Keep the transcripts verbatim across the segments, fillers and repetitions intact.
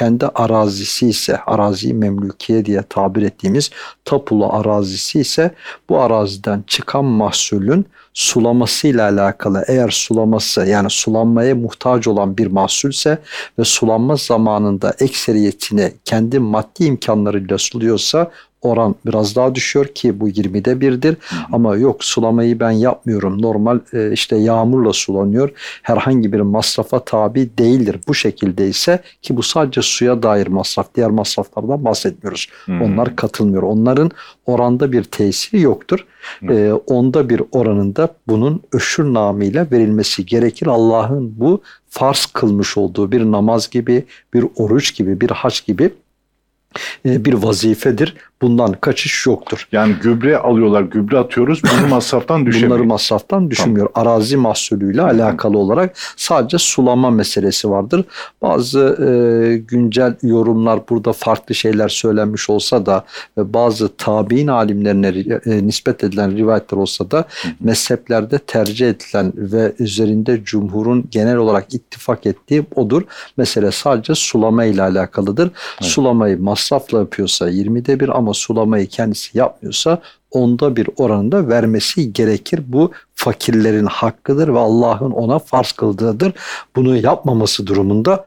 kendi arazisi ise, arazi memlükiye diye tabir ettiğimiz tapulu arazisi ise bu araziden çıkan mahsulün sulamasıyla alakalı, eğer sulaması yani sulanmaya muhtaç olan bir mahsulse ve sulanma zamanında ekseriyetini kendi maddi imkanlarıyla suluyorsa oran biraz daha düşüyor ki bu yirmide birdir. Ama yok, sulamayı ben yapmıyorum, normal e, işte yağmurla sulanıyor, herhangi bir masrafa tabi değildir. Bu şekilde ise, ki bu sadece suya dair masraf, diğer masraflardan bahsetmiyoruz. Hmm. Onlar katılmıyor. Onların oranda bir tesiri yoktur. Hmm. E, onda bir oranında bunun öşür namıyla verilmesi gerekir. Allah'ın bu farz kılmış olduğu bir namaz gibi, bir oruç gibi, bir hac gibi bir vazifedir. Bundan kaçış yoktur. Yani gübre alıyorlar, gübre atıyoruz. Bunu masraftan düşemiyor. Bunları masraftan düşünmüyor. Tamam. Arazi mahsulüyle alakalı olarak sadece sulama meselesi vardır. Bazı e, güncel yorumlar burada farklı şeyler söylenmiş olsa da ve bazı tabi'in alimlerine e, nispet edilen rivayetler olsa da Hı. mezheplerde tercih edilen ve üzerinde cumhurun genel olarak ittifak ettiği odur. Mesele sadece sulama ile alakalıdır. Evet. Sulamayı masrafla yapıyorsa yirmide bir, ama sulamayı kendisi yapmıyorsa onda bir oranında vermesi gerekir. Bu fakirlerin hakkıdır ve Allah'ın ona farz kıldığıdır. Bunu yapmaması durumunda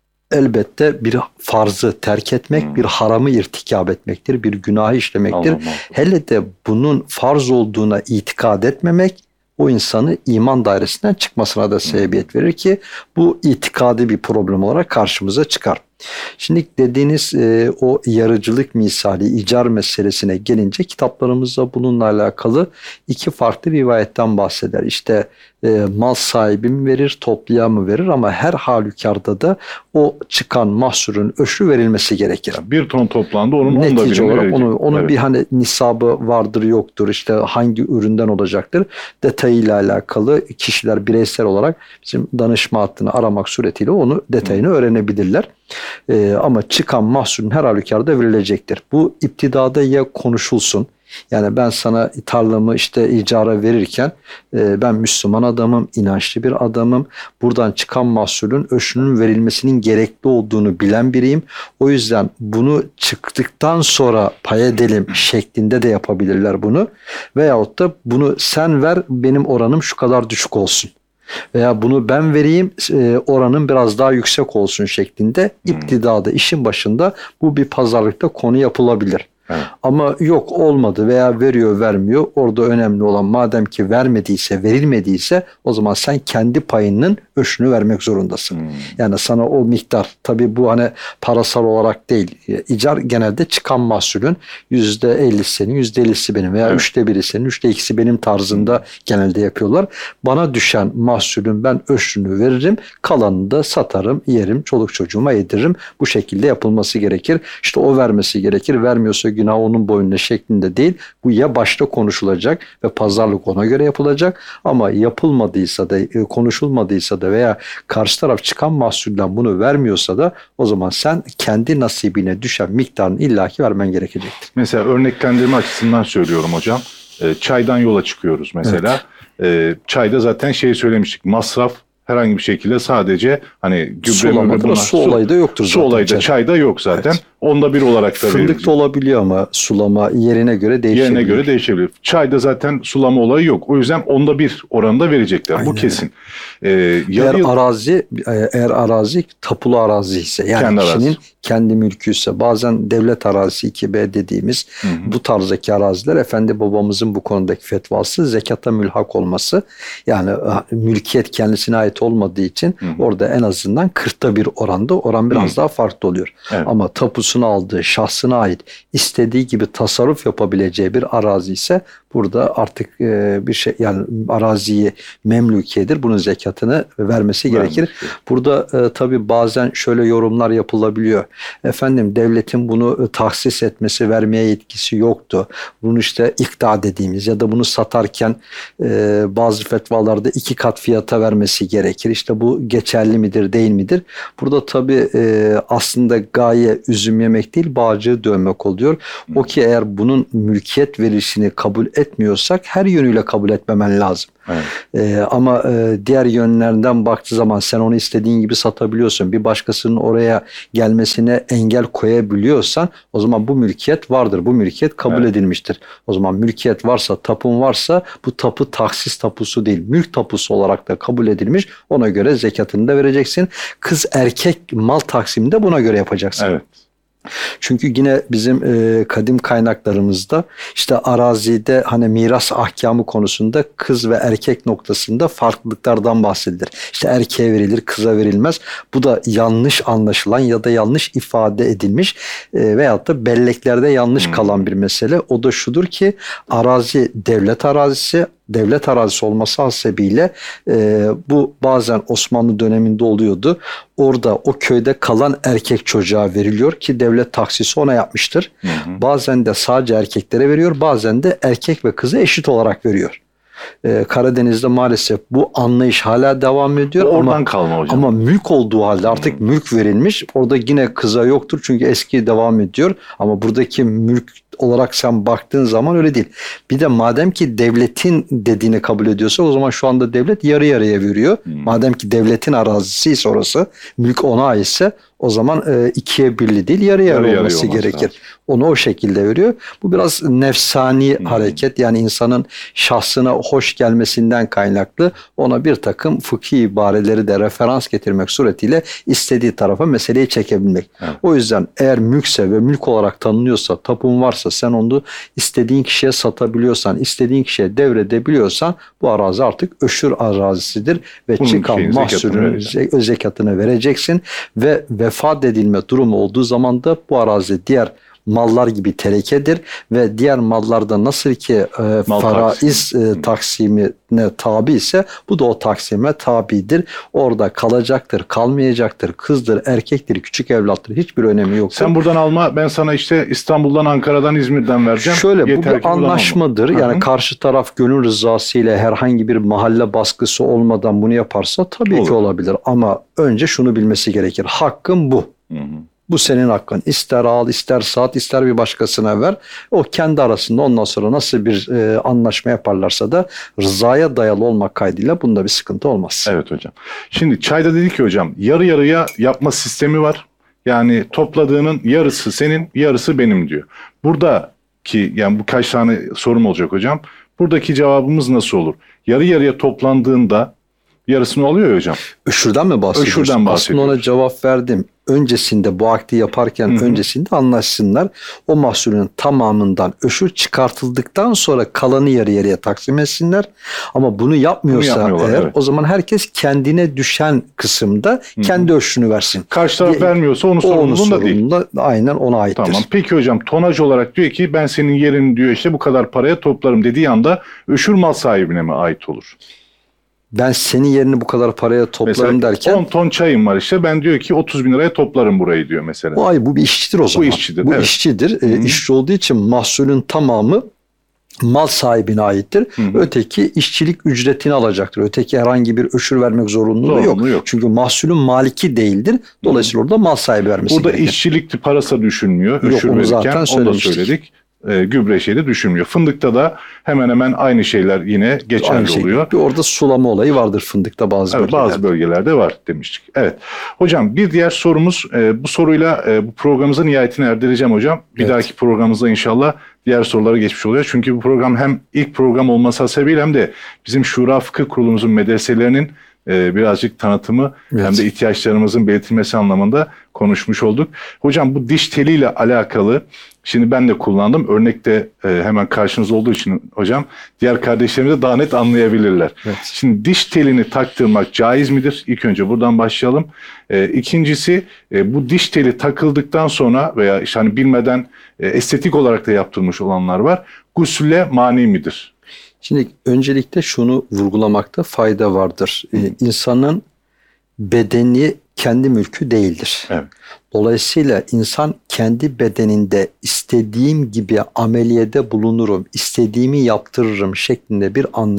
elbette bir farzı terk etmek, hmm. bir haramı irtikab etmektir, bir günahı işlemektir. Allah Allah. Hele de bunun farz olduğuna itikad etmemek, o insanı iman dairesinden çıkmasına da sebebiyet verir ki bu itikadi bir problem olarak karşımıza çıkar. Şimdi dediğiniz e, o yarıcılık misali, icar meselesine gelince kitaplarımızda bununla alakalı iki farklı rivayetten bahseder. İşte e, mal sahibi mi verir, toplayan mı verir, ama her halükarda da o çıkan mahsulün öşrü verilmesi gerekir. Yani bir ton toplandı, onun onda netice birini olarak onu, onun evet. bir hani nisabı vardır yoktur, işte hangi üründen olacaktır detayıyla alakalı kişiler bireysel olarak bizim danışma hattını aramak suretiyle onu detayını Hı. öğrenebilirler. Ee, ama çıkan mahsulün her halükarda verilecektir. Bu iptidada ya konuşulsun. Yani ben sana tarlamı işte icara verirken e, ben Müslüman adamım, inançlı bir adamım. Buradan çıkan mahsulün öşünün verilmesinin gerekli olduğunu bilen biriyim. O yüzden bunu çıktıktan sonra pay edelim şeklinde de yapabilirler bunu. Veyahut da bunu sen ver, benim oranım şu kadar düşük olsun. Veya bunu ben vereyim, oranın biraz daha yüksek olsun şeklinde iptidada, işin başında bu bir pazarlıkta konu yapılabilir. Evet. Ama yok, olmadı veya veriyor vermiyor, orada önemli olan madem ki vermediyse, verilmediyse o zaman sen kendi payının öşünü vermek zorundasın. Hmm. Yani sana o miktar, tabii bu hani parasal olarak değil, icar genelde çıkan mahsulün yüzde ellisi senin, yüzde ellisi benim veya evet. üçte biri senin, üçte ikisi benim tarzında genelde yapıyorlar. Bana düşen mahsulün ben öşünü veririm, kalanını da satarım, yerim, çoluk çocuğuma yediririm. Bu şekilde yapılması gerekir. İşte o vermesi gerekir, vermiyorsa günah onun boynuna şeklinde değil. Bu ya başta konuşulacak ve pazarlık ona göre yapılacak, ama yapılmadıysa da, konuşulmadıysa da veya karşı taraf çıkan mahsulden bunu vermiyorsa da o zaman sen kendi nasibine düşen miktarını illaki vermen gerekecektir. Mesela örneklendirme açısından söylüyorum hocam. Çaydan yola çıkıyoruz mesela. Evet. Çayda zaten şey söylemiştik. Masraf herhangi bir şekilde sadece hani gübre mübre bunlar. Su olayı da yoktur su zaten. Su olayı da çayda yok zaten. Evet. Onda bir olarak da fındık verilecek. da olabiliyor ama sulama yerine göre değişebilir. Yerine göre değişebilir. Çayda zaten sulama olayı yok. O yüzden onda bir oranında verecekler. Aynen. Bu kesin. Ee, eğer yarı... arazi eğer arazi tapulu arazi ise, yani kendi kişinin arazi. kendi mülkü ise, bazen devlet arazisi iki B dediğimiz hı hı. bu tarzdaki araziler, efendi babamızın bu konudaki fetvası zekata mülhak olması. Yani mülkiyet kendisine ait olmadığı için hı hı. orada en azından kırkta bir oranda, oran biraz hı. daha farklı oluyor. Evet. Ama tapusunu aldığı, şahsına ait istediği gibi tasarruf yapabileceği bir arazi ise burada artık e, bir şey, yani araziyi memlükiyedir. Bunun zekatını vermesi gerekir. Vermiş. Burada e, tabii bazen şöyle yorumlar yapılabiliyor. Efendim devletin bunu e, tahsis etmesi, vermeye yetkisi yoktu. Bunu işte ikta dediğimiz ya da bunu satarken e, bazı fetvalarda iki kat fiyata vermesi gerekir. İşte bu geçerli midir, değil midir? Burada tabii e, aslında gaye üzüm yemek değil, bağcığı dövmek oluyor. O ki eğer bunun mülkiyet verişini kabul et etmiyorsak her yönüyle kabul etmemen lazım. Evet. Ee, ama e, diğer yönlerinden baktığı zaman sen onu istediğin gibi satabiliyorsun. Bir başkasının oraya gelmesine engel koyabiliyorsan o zaman bu mülkiyet vardır. Bu mülkiyet kabul Evet. edilmiştir. O zaman mülkiyet varsa, tapun varsa bu tapu taksis tapusu değil, mülk tapusu olarak da kabul edilmiş. Ona göre zekatını da vereceksin. Kız erkek mal taksimini de buna göre yapacaksın. Evet. Çünkü yine bizim e, kadim kaynaklarımızda işte arazide hani miras ahkamı konusunda kız ve erkek noktasında farklılıklardan bahsedilir. İşte erkeğe verilir, kıza verilmez. Bu da yanlış anlaşılan ya da yanlış ifade edilmiş e, veyahut da belleklerde yanlış Hmm. kalan bir mesele. O da şudur ki arazi devlet arazisi, devlet arazisi olması hasebiyle e, bu bazen Osmanlı döneminde oluyordu. Orada o köyde kalan erkek çocuğa veriliyor ki devlet taksisi ona yapmıştır. Hı hı. Bazen de sadece erkeklere veriyor, bazen de erkek ve kızı eşit olarak veriyor. Ee, Karadeniz'de maalesef bu anlayış hala devam ediyor. Oradan ama, kalma hocam. ama mülk olduğu halde artık Hmm. mülk verilmiş. Orada yine kıza yoktur çünkü eski devam ediyor. Ama buradaki mülk olarak sen baktığın zaman öyle değil. Bir de madem ki devletin dediğini kabul ediyorsa o zaman şu anda devlet yarı yarıya veriyor. Hmm. Madem ki devletin arazisi ise orası, mülk ona aitse o zaman e, ikiye birli değil yarı yarı, Yarı yarıya olması olması gerekir. lazım. Onu o şekilde veriyor. Bu biraz nefsani Hmm. hareket, yani insanın şahsına hoş gelmesinden kaynaklı ona bir takım fıkhi ibareleri de referans getirmek suretiyle istediği tarafa meseleyi çekebilmek. Evet. O yüzden eğer mülkse ve mülk olarak tanınıyorsa, tapun varsa, sen onu istediğin kişiye satabiliyorsan, istediğin kişiye devredebiliyorsan bu arazi artık öşür arazisidir ve Bunun çıkan şeyin, zekatını mahsulün vereceksin. ze- zekatını vereceksin ve vefat edilme durumu olduğu zaman da bu arazi diğer mallar gibi terekedir ve diğer mallarda nasıl ki e, Mal faraiz taksimi. e, taksimine tabi ise bu da o taksime tabidir. Orada kalacaktır, kalmayacaktır, kızdır, erkektir, küçük evlattır, hiçbir önemi yoktur. Sen buradan alma, ben sana işte İstanbul'dan, Ankara'dan, İzmir'den vereceğim. Şöyle bu Yeter bir ki buradan alma. anlaşmadır. Hı hı. Yani karşı taraf gönül rızası ile herhangi bir mahalle baskısı olmadan bunu yaparsa tabii Olur. ki olabilir. Ama önce şunu bilmesi gerekir. Hakkın bu. Hı hı. Bu senin hakkın. İster al, ister sat, ister bir başkasına ver. O kendi arasında ondan sonra nasıl bir e, anlaşma yaparlarsa da rızaya dayalı olmak kaydıyla bunda bir sıkıntı olmaz. Evet hocam. Şimdi çayda dedik ki hocam yarı yarıya yapma sistemi var. Yani topladığının yarısı senin, yarısı benim diyor. Buradaki, yani bu kaç tane sorum olacak hocam. Buradaki cevabımız nasıl olur? Yarı yarıya toplandığında yarısını alıyor ya hocam. Öşürden mi bahsediyorsun? Öşürden Aslında bahsediyoruz. ona cevap verdim. Öncesinde bu akdi yaparken Hı hı. öncesinde anlaşsınlar. O mahsulün tamamından öşür çıkartıldıktan sonra kalanı yarı yarıya taksim etsinler. Ama bunu yapmıyorsa Bunu yapmıyorlar, eğer evet. o zaman herkes kendine düşen kısımda kendi öşrünü versin. Karşı taraf Ye- vermiyorsa onun O onun sorumluluğunda değil. sorumluluğunda aynen ona aittir. Tamam. Peki hocam tonaj olarak diyor ki ben senin yerini diyor işte bu kadar paraya toplarım dediği anda öşür mal sahibine mi ait olur? Ben senin yerini bu kadar paraya toplarım Mesela derken on ton çayım var işte ben diyor ki otuz bin liraya toplarım burayı diyor mesela. bu ay bu bir işçidir o zaman. işçidir, Bu evet. işçidir. E, Hı hı. işçi olduğu için mahsulün tamamı mal sahibine aittir. Hı hı. Öteki işçilik ücretini alacaktır. Öteki herhangi bir öşür vermek zorunluluğu Zorunluluğu yok. yok. Çünkü mahsulün maliki değildir. Dolayısıyla orada mal sahibi vermesi Burada gerekir. işçilikti parası düşünmüyor. Yok, Öşür onu verirken zaten onu da söylemiştik. söyledik. E, gübre şeyde düşünmüyor. Fındıkta da hemen hemen aynı şeyler yine geçerli Aynı şey. oluyor. Bir orada sulama olayı vardır fındıkta bazı Evet, bölgelerde. bazı bölgelerde var demiştik. Evet. Hocam bir diğer sorumuz e, bu soruyla e, bu programımızın nihayetine erdireceğim hocam. Bir Evet. dahaki programımızda inşallah diğer sorulara geçmiş oluyor. Çünkü bu program hem ilk program olması hasebiyle hem de bizim Şura Fıkıh Kurulumuzun medreselerinin e, birazcık tanıtımı Evet. hem de ihtiyaçlarımızın belirtilmesi anlamında konuşmuş olduk. Hocam bu diş teliyle alakalı şimdi ben de kullandım. Örnekte e, hemen karşınızda olduğu için hocam diğer kardeşlerimiz de daha net anlayabilirler. Evet. Şimdi diş telini taktırmak caiz midir? İlk önce buradan başlayalım. E, ikincisi e, bu diş teli takıldıktan sonra veya işte hani bilmeden e, estetik olarak da yaptırmış olanlar var. Gusülle mani midir? Şimdi öncelikle şunu vurgulamakta fayda vardır. Ee, insanın bedeni kendi mülkü değildir. Evet. Dolayısıyla insan kendi bedeninde istediğim gibi ameliyede bulunurum, istediğimi yaptırırım şeklinde bir anlayış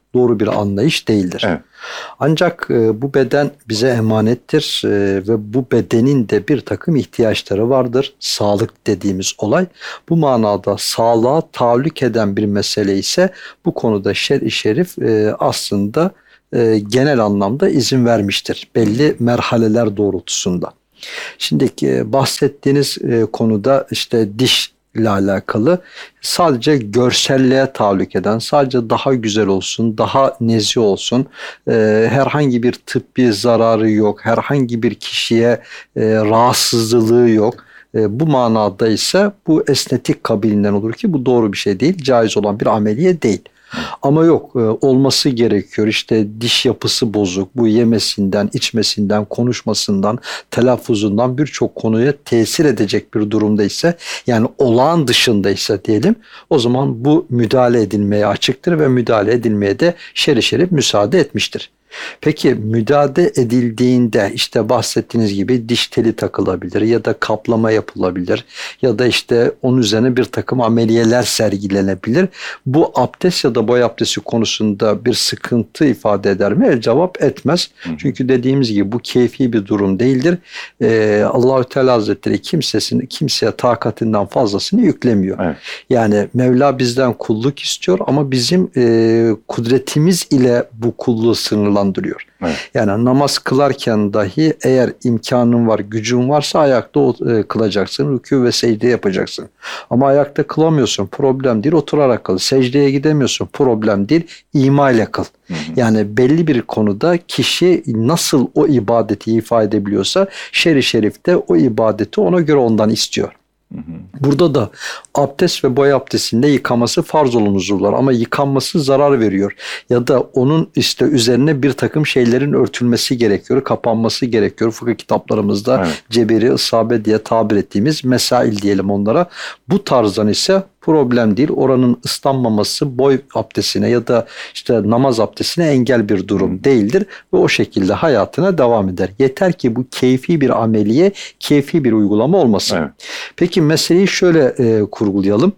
doğru bir anlayış değildir. Evet. Ancak e, bu beden bize emanettir e, ve bu bedenin de bir takım ihtiyaçları vardır. Sağlık dediğimiz olay. Bu manada sağlığa tahallük eden bir mesele ise bu konuda şer-i şerif e, aslında e, genel anlamda izin vermiştir. Belli merhaleler doğrultusunda. Şimdi e, bahsettiğiniz e, konuda işte diş ile alakalı sadece görselliğe tahallük eden, sadece daha güzel olsun, daha nezih olsun, e, herhangi bir tıbbi zararı yok, herhangi bir kişiye e, rahatsızlığı yok. E, bu manada ise bu esnetik kabilinden olur ki bu doğru bir şey değil, caiz olan bir ameliye değil. Ama yok e, olması gerekiyor, işte diş yapısı bozuk, bu yemesinden, içmesinden, konuşmasından, telaffuzundan birçok konuya tesir edecek bir durumda ise, yani olağan dışındaysa diyelim, o zaman bu müdahale edilmeye açıktır ve müdahale edilmeye de şer-i şerif müsaade etmiştir. Peki müdahale edildiğinde işte bahsettiğiniz gibi diş teli takılabilir ya da kaplama yapılabilir ya da işte onun üzerine bir takım ameliyeler sergilenebilir. Bu abdest ya da boy abdesti konusunda bir sıkıntı ifade eder mi? El cevap etmez. Çünkü dediğimiz gibi bu keyfi bir durum değildir. Ee, Allahü Teala Hazretleri kimsesini, kimseye takatinden fazlasını yüklemiyor. Evet. Yani Mevla bizden kulluk istiyor ama bizim e, kudretimiz ile bu kulluğu sınırlandırıyor. Evet. Yani namaz kılarken dahi eğer imkanın var, gücün varsa ayakta e, kılacaksın, rükû ve secde yapacaksın. Ama ayakta kılamıyorsun, problem değil, oturarak kıl. Secdeye gidemiyorsun, problem değil, ima ile kıl. Hı hı. Yani belli bir konuda kişi nasıl o ibadeti ifade edebiliyorsa şer-i şerifte o ibadeti ona göre ondan istiyor. Burada da abdest ve boy abdestinde yıkaması farz olan uzuvlar ama yıkanması zarar veriyor. Ya da onun işte üzerine bir takım şeylerin örtülmesi gerekiyor, kapanması gerekiyor. Fıkıh kitaplarımızda evet. cebiri, isabe diye tabir ettiğimiz mesail diyelim onlara. Bu tarzdan ise problem değil. Oranın ıslanmaması boy abdestine ya da işte namaz abdestine engel bir durum değildir ve o şekilde hayatına devam eder. Yeter ki bu keyfi bir ameliye, keyfi bir uygulama olmasın. Evet. Peki meseleyi şöyle e, kurgulayalım.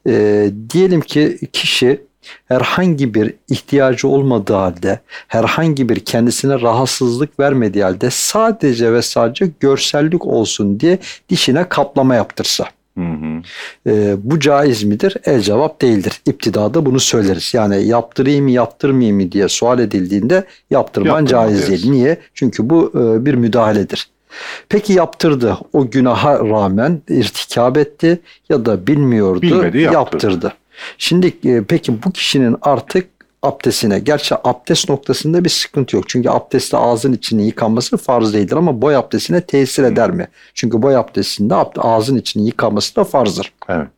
E, diyelim ki kişi herhangi bir ihtiyacı olmadığı halde, herhangi bir kendisine rahatsızlık vermediği halde sadece ve sadece görsellik olsun diye dişine kaplama yaptırsa. Hı hı. E, bu caiz midir? El cevap değildir. İptidada bunu söyleriz. Yani yaptırayım mı yaptırmayayım mı diye sual edildiğinde yaptırman caiz değil. Niye? Çünkü bu e, bir müdahaledir. Peki yaptırdı. O günaha rağmen irtikab etti ya da bilmiyordu, bilmedi, yaptırdı. Şimdi e, peki bu kişinin artık abdestine, gerçi abdest noktasında bir sıkıntı yok. Çünkü abdestte ağzın içinin yıkanması farz değildir ama boy abdestine tesir eder mi? Çünkü boy abdestinde ağzın içinin yıkanması da farzdır. Evet.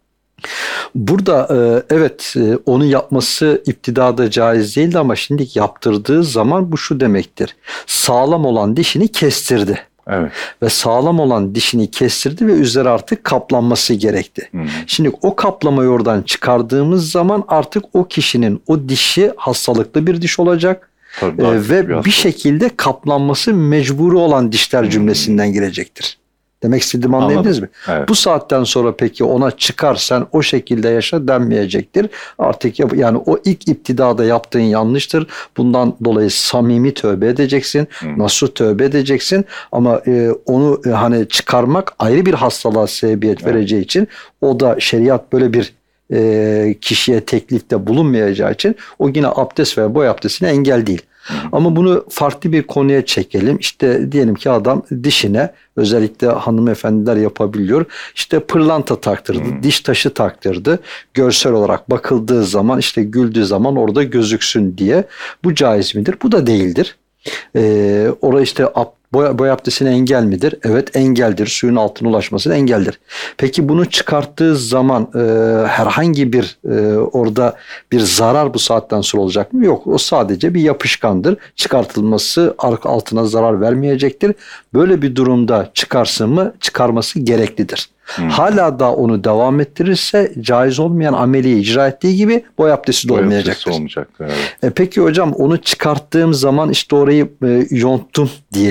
Burada evet onu yapması iptidada caiz değildi ama şimdi yaptırdığı zaman bu şu demektir. Sağlam olan dişini kestirdi. Evet. Ve sağlam olan dişini kestirdi ve üzeri artık kaplanması gerekti. Hmm. Şimdi o kaplamayı oradan çıkardığımız zaman artık o kişinin o dişi hastalıklı bir diş olacak. Tabii, ee, ve bir, bir şekilde kaplanması mecburi olan dişler hmm. cümlesinden girecektir. Demek istediğimi anlayabildiniz mi? Evet. Bu saatten sonra peki ona çıkar sen o şekilde yaşa denmeyecektir. Artık yani o ilk iptidada yaptığın yanlıştır. Bundan dolayı samimi tövbe edeceksin. Hmm. Nasuh tövbe edeceksin. Ama e, onu e, hani çıkarmak ayrı bir hastalığa sebebiyet evet. vereceği için o da şeriat böyle bir e, kişiye teklifte bulunmayacağı için o yine abdest ve boy abdestine engel değil. Ama bunu farklı bir konuya çekelim. İşte diyelim ki adam dişine, özellikle hanımefendiler yapabiliyor, İşte pırlanta taktırdı, hmm. diş taşı taktırdı. Görsel olarak bakıldığı zaman işte güldüğü zaman orada gözüksün diye. Bu caiz midir? Bu da değildir. Ee, orada işte boy, boy abdestine engel midir? Evet engeldir. Suyun altına ulaşmasına engeldir. Peki bunu çıkarttığı zaman e, herhangi bir e, orada bir zarar bu saatten sonra olacak mı? Yok. O sadece bir yapışkandır. Çıkartılması altına zarar vermeyecektir. Böyle bir durumda çıkarsın mı? Çıkarması gereklidir. Hmm. Hala da onu devam ettirirse caiz olmayan ameliyi icra ettiği gibi boy abdesti de boy olmayacaktır. olmayacaktır evet. e, peki hocam onu çıkarttığım zaman işte orayı e, yonttum diyelim.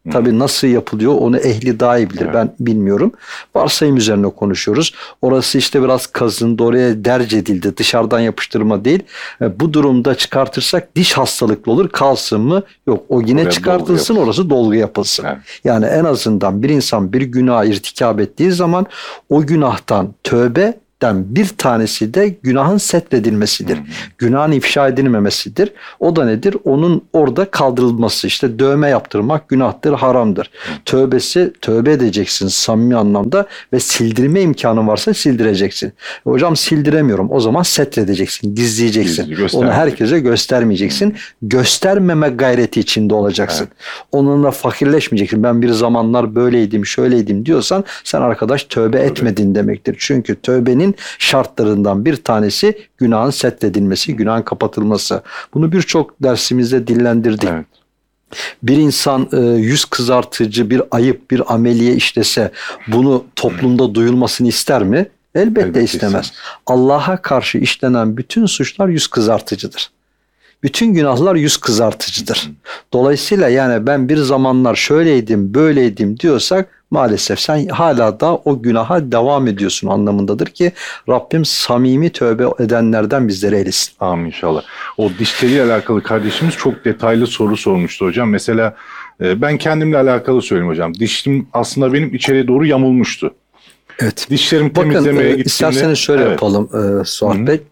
Tabii nasıl yapılıyor onu ehli daha iyi bilir. Evet. Ben bilmiyorum. Varsayım üzerine konuşuyoruz. Orası işte biraz kazındı, oraya derc edildi. Dışarıdan yapıştırma değil. E, bu durumda çıkartırsak diş hastalıklı olur. Kalsın mı? Yok. O yine Oraya çıkartılsın, dolgu orası dolgu yapılsın. Evet. Yani en azından bir insan bir günah irtikab ettiği zaman o günahtan tövbe bir tanesi de günahın setredilmesidir. Hı hı. Günahın ifşa edilmemesidir. O da nedir? Onun orada kaldırılması. İşte dövme yaptırmak günahtır, haramdır. Hı. Tövbesi, tövbe edeceksin samimi anlamda ve sildirme imkanın varsa sildireceksin. Hocam sildiremiyorum. O zaman setredeceksin, gizleyeceksin. Gizli, Onu herkese göstermeyeceksin. Hı. Göstermeme gayreti içinde olacaksın. Evet. Onunla fakirleşmeyeceksin. Ben bir zamanlar böyleydim, şöyleydim diyorsan sen arkadaş tövbe Öyle. etmedin demektir. Çünkü tövbenin şartlarından bir tanesi günahın setredilmesi, günahın kapatılması. Bunu birçok dersimizde dillendirdik. Evet. Bir insan e, yüz kızartıcı bir ayıp, bir ameliye işlese bunu toplumda duyulmasını ister mi? Elbette, Elbette istemez. istemez. Allah'a karşı işlenen bütün suçlar yüz kızartıcıdır. Bütün günahlar yüz kızartıcıdır. Dolayısıyla yani ben bir zamanlar şöyleydim, böyleydim diyorsak maalesef sen hala da o günaha devam ediyorsun anlamındadır ki Rabbim samimi tövbe edenlerden bizleri eylesin. Amin inşallah. O dişleriyle alakalı kardeşimiz çok detaylı soru sormuştu hocam. Mesela ben kendimle alakalı söyleyeyim hocam. Dişim aslında benim içeriye doğru yamulmuştu. Evet. Dişlerimi Bakın, temizlemeye e, gittiğimde... isterseniz şöyle evet. yapalım e, Suat Hı-hı. Bey.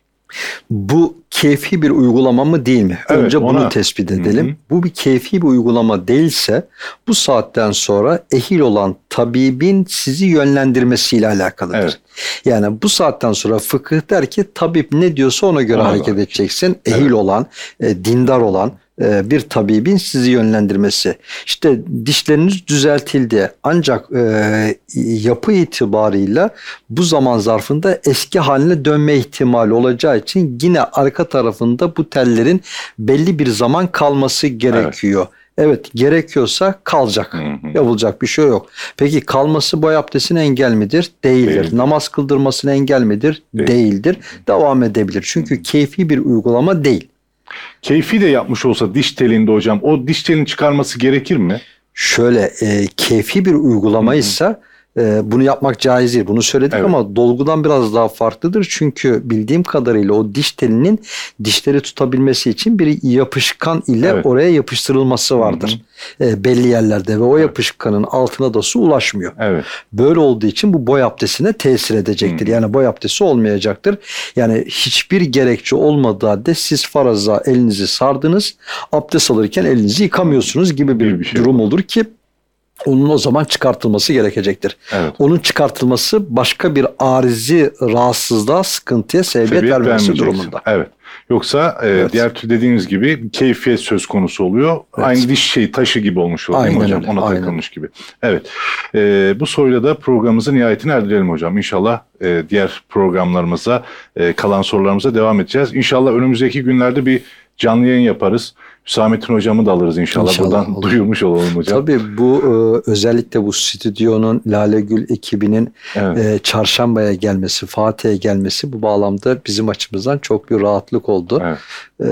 Bu keyfi bir uygulama mı değil mi? Evet, Önce ona... bunu tespit edelim. Hı-hı. Bu bir keyfi bir uygulama değilse bu saatten sonra ehil olan tabibin sizi yönlendirmesiyle alakalıdır. Evet. Yani bu saatten sonra fıkıh der ki tabip ne diyorsa ona göre ona hareket var. edeceksin. Ehil evet. olan, e, dindar olan bir tabibin sizi yönlendirmesi. İşte dişleriniz düzeltildi. Ancak e, yapı itibarıyla bu zaman zarfında eski haline dönme ihtimali olacağı için yine arka tarafında bu tellerin belli bir zaman kalması gerekiyor. Evet. Evet gerekiyorsa kalacak. Hı hı. Yapılacak bir şey yok. Peki kalması boy abdestine engel midir? Değildir. Değildir. Namaz kıldırmasına engel midir? Değil. Değildir. Devam edebilir. Çünkü hı. keyfi bir uygulama değil. Keyfi de yapmış olsa diş telinde hocam o diş telini çıkarması gerekir mi? Şöyle e, keyfi bir uygulamaysa e, bunu yapmak caiz değil. Bunu söyledik evet. ama dolgudan biraz daha farklıdır. Çünkü bildiğim kadarıyla o diş telinin dişleri tutabilmesi için bir yapışkan ile evet. oraya yapıştırılması vardır. E, belli yerlerde ve o evet. yapışkanın altına da su ulaşmıyor. Evet. Böyle olduğu için bu boy abdestine tesir edecektir. Hı. Yani boy abdesti olmayacaktır. Yani hiçbir gerekçe olmadığı halde siz faraza elinizi sardınız, abdest alırken elinizi yıkamıyorsunuz gibi bir, bir şey durum olur ki onun o zaman çıkartılması gerekecektir. Evet. Onun çıkartılması başka bir arizi rahatsızlığa, sıkıntıya sebebiyet vermesi durumunda. Evet. Yoksa e, evet. diğer tür dediğiniz gibi keyfiyet söz konusu oluyor. Evet. Aynı diş şey taşı gibi olmuş oluyor değil mi hocam? Öyle. Ona Aynen. takılmış gibi. Evet. E, bu soruyla da programımızın nihayetine erdirelim hocam. İnşallah e, diğer programlarımıza, e, kalan sorularımıza devam edeceğiz. İnşallah önümüzdeki günlerde bir canlı yayın yaparız. Hüsamettin hocamı da alırız inşallah. İnşallah Buradan olur. Duyurmuş olalım hocam. Tabii bu e, özellikle bu stüdyonun Lale Gül ekibinin evet. e, çarşambaya gelmesi, Fatih'e gelmesi bu bağlamda bizim açımızdan çok bir rahatlık oldu. Evet.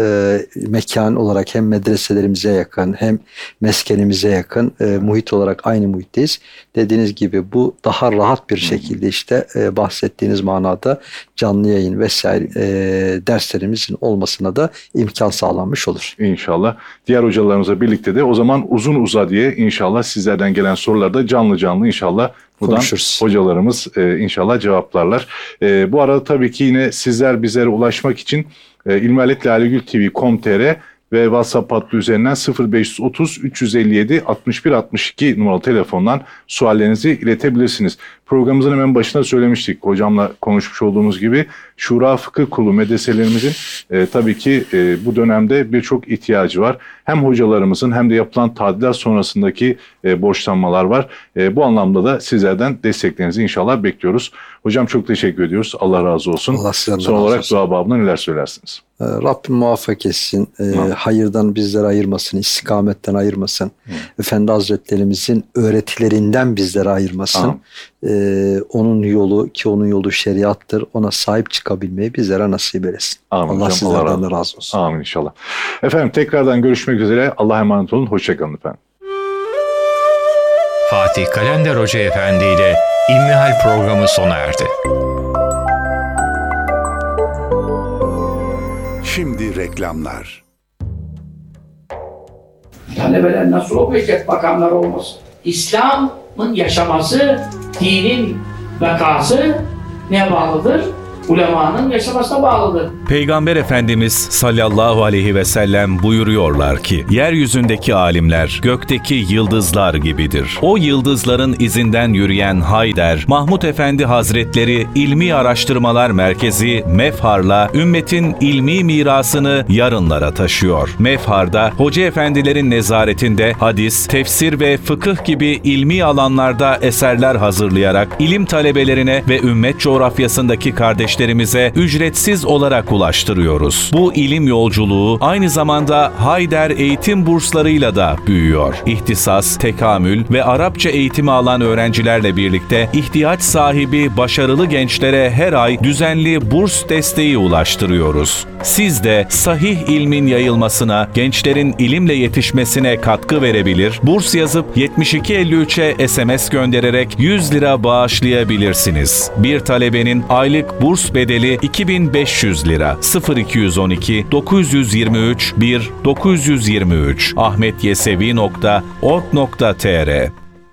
E, mekan olarak hem medreselerimize yakın hem meskenimize yakın e, muhit olarak aynı muhitteyiz. Dediğiniz gibi bu daha rahat bir şekilde işte e, bahsettiğiniz manada canlı yayın vesaire e, derslerimizin olmasına da imkan sağlanmış olur. İnşallah. Diğer hocalarımızla birlikte de o zaman uzun uza diye inşallah sizlerden gelen sorularda canlı canlı inşallah buradan konuşuruz. Hocalarımız e, inşallah cevaplarlar. E, bu arada tabii ki yine sizler bizlere ulaşmak için e, ilmihalet lalegül tv nokta com nokta tr ve WhatsApp hattı üzerinden sıfır beş otuz üç yüz elli yedi altmış bir altmış iki numaralı telefondan suallerinizi iletebilirsiniz. Programımızın hemen başında söylemiştik. Hocamla konuşmuş olduğumuz gibi Şura Fıkıh Kurulu medreselerimizin e, tabii ki e, bu dönemde birçok ihtiyacı var. Hem hocalarımızın hem de yapılan tadilat sonrasındaki e, borçlanmalar var. E, bu anlamda da sizlerden desteklerinizi inşallah bekliyoruz. Hocam çok teşekkür ediyoruz. Allah razı olsun. Allah Son olarak olsun. Dua babına neler söylersiniz? Rabbim muvaffak etsin. E, hayırdan bizleri ayırmasın. İstikametten ayırmasın. Hı. Efendi Hazretlerimizin öğretilerinden bizleri ayırmasın. E, onun yolu ki onun yolu şeriattır. Ona sahip çıkabilmeyi bizlere nasip eylesin. Amin Allah hocam, sizlerden Allah de razı olsun. Amin inşallah. Efendim tekrardan görüşmek üzere. Allah'a emanet olun. Hoşça kalın efendim. Fatih Kalender Hoca Efendi ile İlmihal programı sona erdi. Şimdi reklamlar. Talebeler nasıl okuyacak bakanlar olmasın? İslam'ın yaşaması, dinin bekası neye bağlıdır? Ulemanın yaşamasına bağlıdır. Peygamber Efendimiz sallallahu aleyhi ve sellem buyuruyorlar ki, yeryüzündeki alimler gökteki yıldızlar gibidir. O yıldızların izinden yürüyen Hayder, Mahmud Efendi Hazretleri İlmi Araştırmalar Merkezi Mefhar'la ümmetin ilmi mirasını yarınlara taşıyor. Mefhar'da hoca efendilerin nezaretinde hadis, tefsir ve fıkıh gibi ilmi alanlarda eserler hazırlayarak ilim talebelerine ve ümmet coğrafyasındaki kardeşlerimize ücretsiz olarak ulaştırıyoruz. Bu ilim yolculuğu aynı zamanda Hayder eğitim burslarıyla da büyüyor. İhtisas, tekamül ve Arapça eğitimi alan öğrencilerle birlikte ihtiyaç sahibi başarılı gençlere her ay düzenli burs desteği ulaştırıyoruz. Siz de sahih ilmin yayılmasına, gençlerin ilimle yetişmesine katkı verebilir, burs yazıp yetmiş iki elli üçe S M S göndererek yüz lira bağışlayabilirsiniz. Bir talebenin aylık burs bedeli iki bin beş yüz lira. sıfır iki on iki dokuz yüz yirmi üç bir dokuz yüz yirmi üç ahmetyesevi nokta org nokta tr.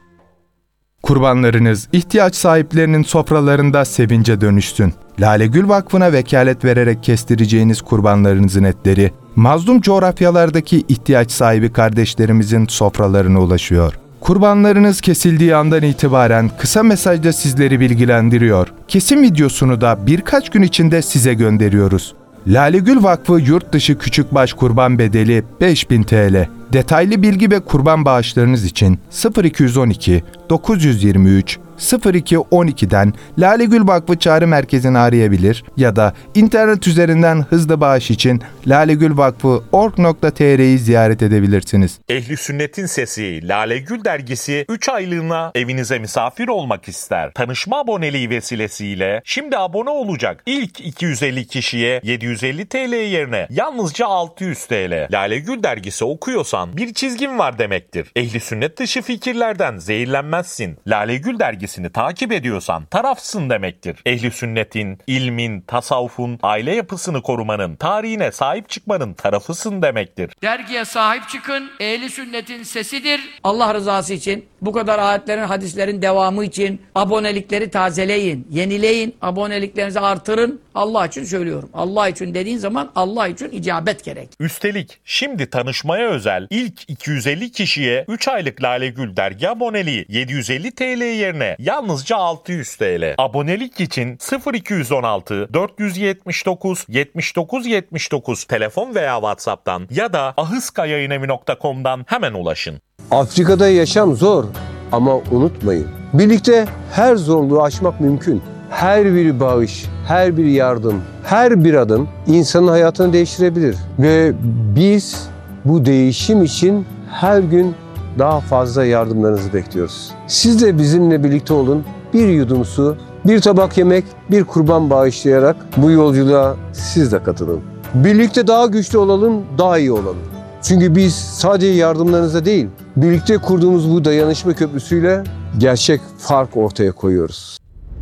Kurbanlarınız ihtiyaç sahiplerinin sofralarında sevince dönüşsün. Lale Gül Vakfı'na vekalet vererek kestireceğiniz kurbanlarınızın etleri, mazlum coğrafyalardaki ihtiyaç sahibi kardeşlerimizin sofralarına ulaşıyor. Kurbanlarınız kesildiği andan itibaren kısa mesajda sizleri bilgilendiriyor. Kesim videosunu da birkaç gün içinde size gönderiyoruz. Lale Gül Vakfı yurt dışı küçükbaş kurban bedeli beş bin TL. Detaylı bilgi ve kurban bağışlarınız için sıfır iki on iki dokuz yüz yirmi üç sıfır iki on iki'den Lale Gül Vakfı Çağrı Merkezi'ni arayabilir ya da internet üzerinden hızlı bağış için lalegülvakfı nokta org nokta tr'yi ziyaret edebilirsiniz. Ehli Sünnet'in Sesi Lale Gül dergisi üç aylığına evinize misafir olmak ister. Tanışma aboneliği vesilesiyle şimdi abone olacak ilk iki yüz elli kişiye yedi yüz elli TL yerine yalnızca altı yüz TL. Lale Gül dergisi okuyorsan bir çizgin var demektir. Ehli Sünnet dışı fikirlerden zehirlenmezsin. Lale Gül dergisi takip ediyorsan tarafsın demektir. Ehli Sünnet'in, ilmin, tasavvufun, aile yapısını korumanın, tarihine sahip çıkmanın tarafısın demektir. Dergiye sahip çıkın. Ehli Sünnet'in sesidir. Allah rızası için, bu kadar ayetlerin, hadislerin devamı için abonelikleri tazeleyin, yenileyin, aboneliklerinizi artırın. Allah için söylüyorum. Allah için dediğin zaman Allah için icabet gerek. Üstelik şimdi tanışmaya özel ilk iki yüz elli kişiye üç aylık Lale Gül dergi aboneliği yedi yüz elli TL yerine yalnızca altı yüz TL. Abonelik için sıfır iki on altı dört yüz yetmiş dokuz yetmiş dokuz yetmiş dokuz telefon veya WhatsApp'tan ya da ahıskayayınevi nokta com'dan hemen ulaşın. Afrika'da yaşam zor ama unutmayın. Birlikte her zorluğu aşmak mümkün. Her bir bağış, her bir yardım, her bir adım insanın hayatını değiştirebilir. Ve biz bu değişim için her gün daha fazla yardımlarınızı bekliyoruz. Siz de bizimle birlikte olun. Bir yudum su, bir tabak yemek, bir kurban bağışlayarak bu yolculuğa siz de katılın. Birlikte daha güçlü olalım, daha iyi olalım. Çünkü biz sadece yardımlarınızla değil, birlikte kurduğumuz bu dayanışma köprüsüyle gerçek fark ortaya koyuyoruz.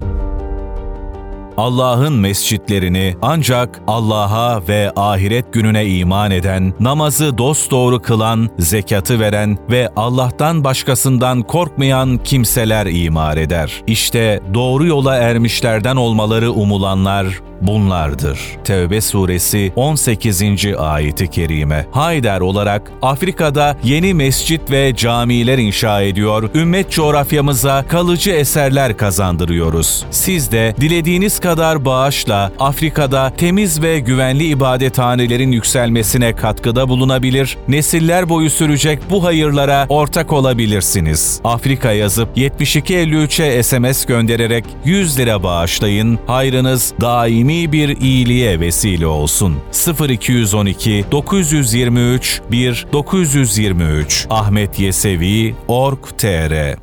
Allah'ın mescitlerini ancak Allah'a ve ahiret gününe iman eden, namazı dosdoğru kılan, zekatı veren ve Allah'tan başkasından korkmayan kimseler imar eder. İşte doğru yola ermişlerden olmaları umulanlar bunlardır. Tevbe suresi on sekizinci ayeti kerime. Hayder olarak Afrika'da yeni mescit ve camiler inşa ediyor, ümmet coğrafyamıza kalıcı eserler kazandırıyoruz. Siz de dilediğiniz kadar bağışla Afrika'da temiz ve güvenli ibadethanelerin yükselmesine katkıda bulunabilir, nesiller boyu sürecek bu hayırlara ortak olabilirsiniz. Afrika yazıp yetmiş iki elli üçe S M S göndererek yüz lira bağışlayın, hayrınız daimi bir iyiliğe vesile olsun. sıfır iki on iki dokuz yüz yirmi üç bir dokuz yüz yirmi üç ahmetyesevi nokta org nokta tr.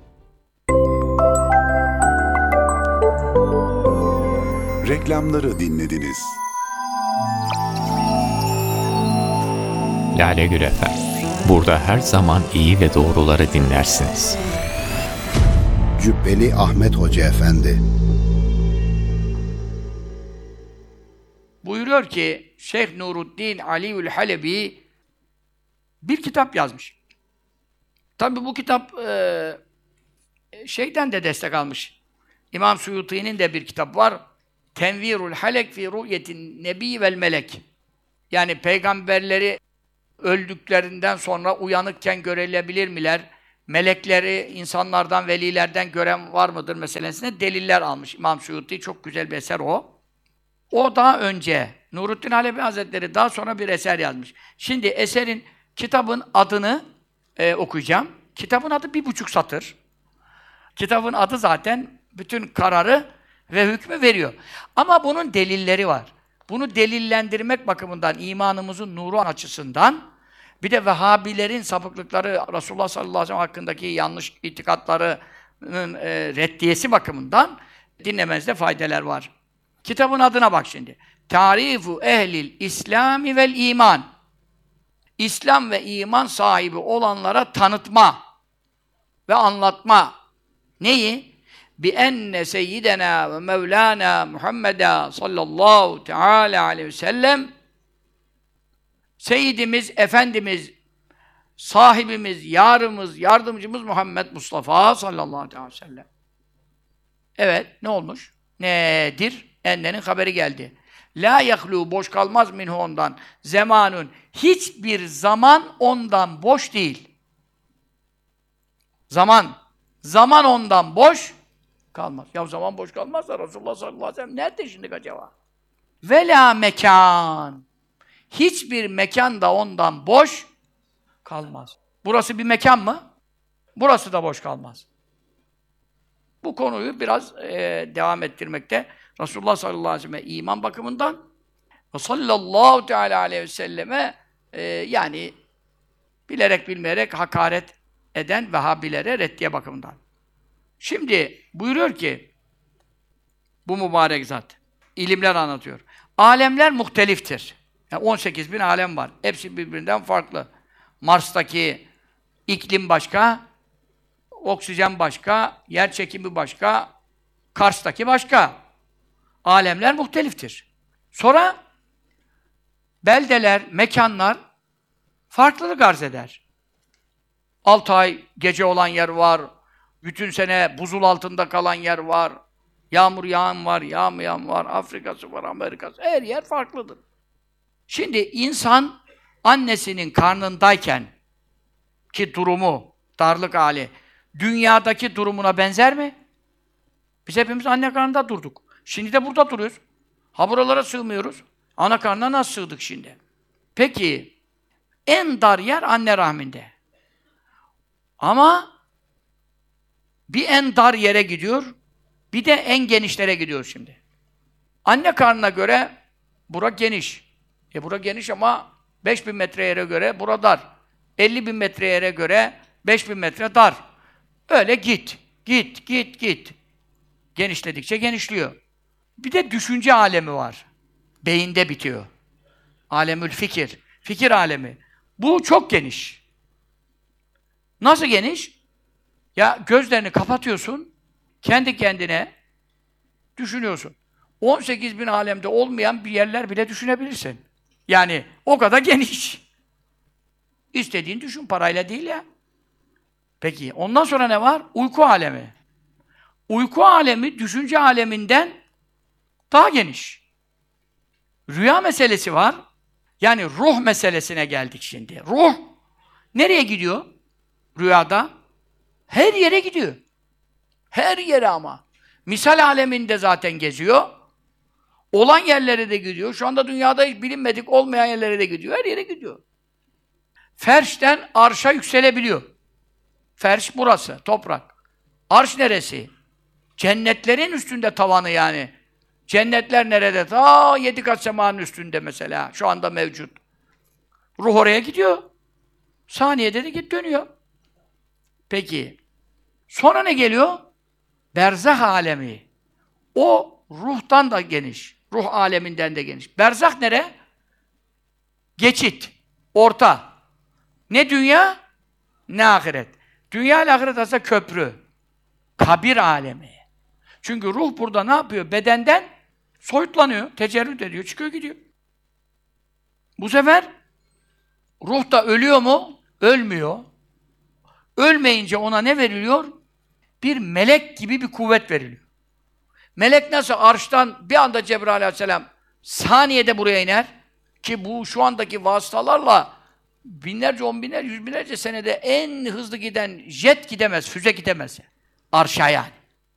Reklamları dinlediniz. Lale Gül Efendi. Burada her zaman iyi ve doğruları dinlersiniz. Cübbeli Ahmet Hoca Efendi. Buyuruyor ki Şeyh Nuruddin Aliül Halebi bir kitap yazmış. Tabi bu kitap e, şeyden de destek almış. İmam Suyuti'nin de bir kitap var. Tenvirul Halek fi Ru'yetin Nebi vel Melek. Yani peygamberleri öldüklerinden sonra uyanıkken görülebilir miler? Melekleri insanlardan, velilerden gören var mıdır meselesine deliller almış. İmam Suyuti çok güzel bir eser o. O daha önce, Nuruddin Halebi Hazretleri daha sonra bir eser yazmış. Şimdi eserin, kitabın adını e, okuyacağım. Kitabın adı bir buçuk satır. Kitabın adı zaten bütün kararı ve hükmü veriyor. Ama bunun delilleri var. Bunu delillendirmek bakımından, imanımızın nuru açısından, bir de Vehhabilerin sapıklıkları, Resulullah sallallahu aleyhi ve sellem hakkındaki yanlış itikatlarının e, reddiyesi bakımından dinlememizde faydeler var. Kitabın adına bak şimdi. Tarifu ehlil İslami vel iman. İslam ve iman sahibi olanlara tanıtma ve anlatma. Neyi? Bi enne seyyidena ve mevlana Muhammeda sallallahu teala aleyhi ve sellem Seyyidimiz, Efendimiz, sahibimiz, yarımız, yardımcımız Muhammed Mustafa sallallahu aleyhi ve sellem. Evet, ne olmuş? Nedir? Ennenin haberi geldi. La yahlu, boş kalmaz minhu ondan. Zamanun, hiçbir zaman ondan boş değil. Zaman, zaman ondan boş kalmaz. Ya zaman boş kalmazsa Resulullah sallallahu aleyhi ve sellem nerede şimdi acaba? Ve la mekan. Hiçbir mekan da ondan boş kalmaz. Burası bir mekan mı? Burası da boş kalmaz. Bu konuyu biraz e, devam ettirmekte. Resulullah sallallahu aleyhi ve sellem iman bakımından ve sallallahu teala aleyhi ve selleme e, yani bilerek bilmeyerek hakaret eden Vehhabilere reddiye bakımından. Şimdi buyuruyor ki bu mübarek zat ilimler anlatıyor. Alemler muhteliftir. Yani on sekiz bin alem var. Hepsi birbirinden farklı. Mars'taki iklim başka, oksijen başka, yer çekimi başka, Kars'taki başka. Alemler muhteliftir. Sonra beldeler, mekanlar farklılık arz eder. Altı ay gece olan yer var, bütün sene buzul altında kalan yer var, yağmur yağan var, yağmayan var, Afrika'sı var, Amerika'sı, her yer farklıdır. Şimdi insan annesinin karnındayken ki durumu, darlık hali, dünyadaki durumuna benzer mi? Biz hepimiz anne karnında durduk. Şimdi de burada duruyoruz. Ha buralara sığmıyoruz. Ana karnına nasıl sığdık şimdi? Peki, en dar yer anne rahminde. Ama bir en dar yere gidiyor, bir de en genişlere gidiyor şimdi. Anne karnına göre bura geniş. E bura geniş ama beş bin metre yere göre bura dar. elli bin metre yere göre beş bin metre dar. Öyle git, git, git, git. Genişledikçe genişliyor. Bir de düşünce alemi var. Beyinde bitiyor. Alemül fikir. Fikir alemi. Bu çok geniş. Nasıl geniş? Ya gözlerini kapatıyorsun, kendi kendine düşünüyorsun. on sekiz bin alemde olmayan bir yerler bile düşünebilirsin. Yani o kadar geniş. İstediğin düşün, parayla değil ya. Peki, ondan sonra ne var? Uyku alemi. Uyku alemi, düşünce aleminden daha geniş. Rüya meselesi var. Yani ruh meselesine geldik şimdi. Ruh nereye gidiyor? Rüyada. Her yere gidiyor. Her yere ama. Misal aleminde zaten geziyor. Olan yerlere de gidiyor. Şu anda dünyada hiç bilinmedik olmayan yerlere de gidiyor. Her yere gidiyor. Ferşten arşa yükselebiliyor. Ferş burası, toprak. Arş neresi? Cennetlerin üstünde tavanı yani. Cennetler nerede? Ta yedi kat semanın üstünde mesela. Şu anda mevcut. Ruh oraya gidiyor. Saniyede de git dönüyor. Peki. Sonra ne geliyor? Berzah alemi. O ruhtan da geniş. Ruh aleminden de geniş. Berzah nere? Geçit. Orta. Ne dünya? Ne ahiret. Dünya ile ahiret arasında köprü. kabir alemi. Çünkü ruh burada ne yapıyor? Bedenden soyutlanıyor, tecerrüt ediyor, çıkıyor gidiyor. Bu sefer ruh da ölüyor mu? Ölmüyor. Ölmeyince ona ne veriliyor? Bir melek gibi bir kuvvet veriliyor. Melek nasıl arştan bir anda Cebrail aleyhisselam saniyede buraya iner ki bu şu andaki vasıtalarla binlerce, on binlerce, yüz binlerce senede en hızlı giden jet gidemez, füze gidemez. Arşa yani.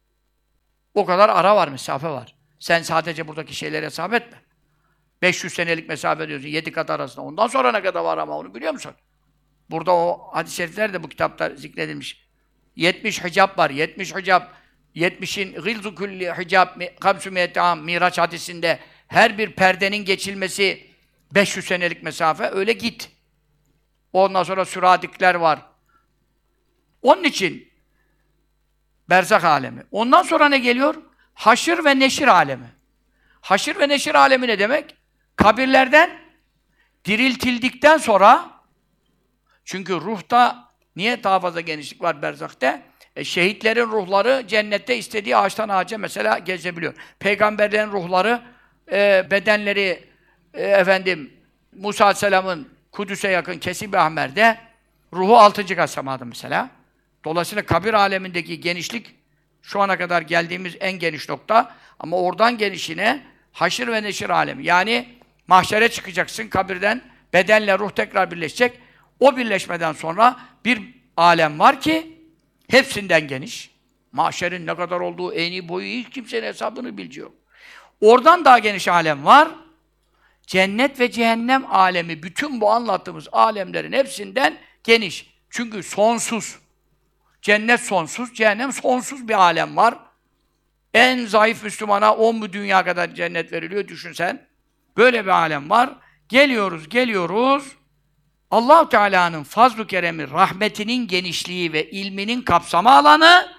O kadar ara var, mesafe var. Sen sadece buradaki şeyleri hesap etme. beş yüz senelik mesafe diyorsun, yedi kat arasında. Ondan sonra ne kadar var ama onu biliyor musun? Burada o hadis-i şerifler de bu kitapta zikredilmiş. yetmiş hicab var, yetmiş hicab. yetmişin gılzu külli hicab kamsu miyeti am Miraç hadisinde her bir perdenin geçilmesi beş yüz senelik mesafe. Öyle git. Ondan sonra süradikler var. Onun için berzak alemi. Ondan sonra ne geliyor? Haşır ve neşir alemi. Haşır ve neşir alemi ne demek? Kabirlerden diriltildikten sonra, çünkü ruhta niye daha fazla genişlik var berzakta? E, şehitlerin ruhları cennette istediği ağaçtan ağaca mesela gezebiliyor. Peygamberlerin ruhları, e, bedenleri e, efendim Musa Aleyhisselam'ın Kudüs'e yakın Kesib-i Ahmer'de ruhu altıncı kat semada mesela. Dolayısıyla kabir alemindeki genişlik şu ana kadar geldiğimiz en geniş nokta. Ama oradan genişine haşir ve neşir alemi. Yani mahşere çıkacaksın kabirden, bedenle ruh tekrar birleşecek. O birleşmeden sonra bir alem var ki hepsinden geniş. Mahşerin ne kadar olduğu, eni boyu hiç kimsenin hesabını bilci yok. Oradan daha geniş alem var. Cennet ve cehennem alemi, bütün bu anlattığımız alemlerin hepsinden geniş. Çünkü sonsuz. Cennet sonsuz, cehennem sonsuz bir alem var. En zayıf Müslümana on bu dünya kadar cennet veriliyor, düşün sen. Böyle bir alem var. Geliyoruz, geliyoruz. Allah-u Teala'nın fazl-ı keremi, rahmetinin genişliği ve ilminin kapsama alanı,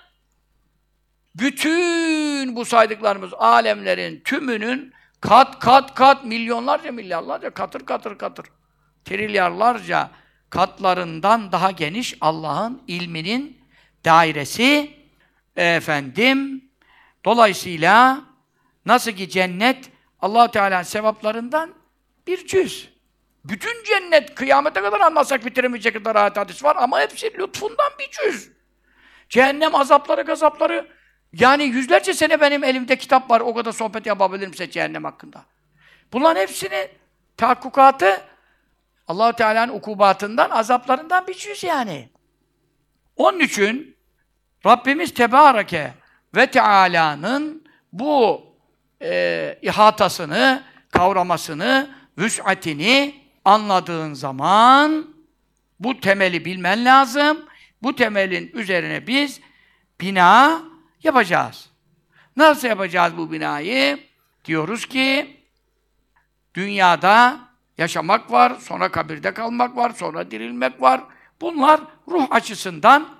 bütün bu saydıklarımız alemlerin tümünün kat kat kat, milyonlarca, milyarlarca, katır katır katır, trilyarlarca katlarından daha geniş Allah'ın ilminin dairesi. Efendim, dolayısıyla nasıl ki cennet Allah-u Teala'nın sevaplarından bir cüz. Bütün cennet kıyamete kadar anlatsak bitiremeyecek kadar ayet hadis var ama hepsi lütfundan bir cüz. Cehennem azapları, gazapları, yani yüzlerce sene benim elimde kitap var, o kadar sohbet yapabilirim size cehennem hakkında. Bunların hepsini tahakkukatı Allah-u Teala'nın ukubatından, azaplarından bir cüz yani. Onun için Rabbimiz Tebareke ve Teala'nın bu e, ihatasını, kavramasını, vüs'atini anladığın zaman bu temeli bilmen lazım. Bu temelin üzerine biz bina yapacağız. Nasıl yapacağız bu binayı? Diyoruz ki dünyada yaşamak var, sonra kabirde kalmak var, sonra dirilmek var. Bunlar ruh açısından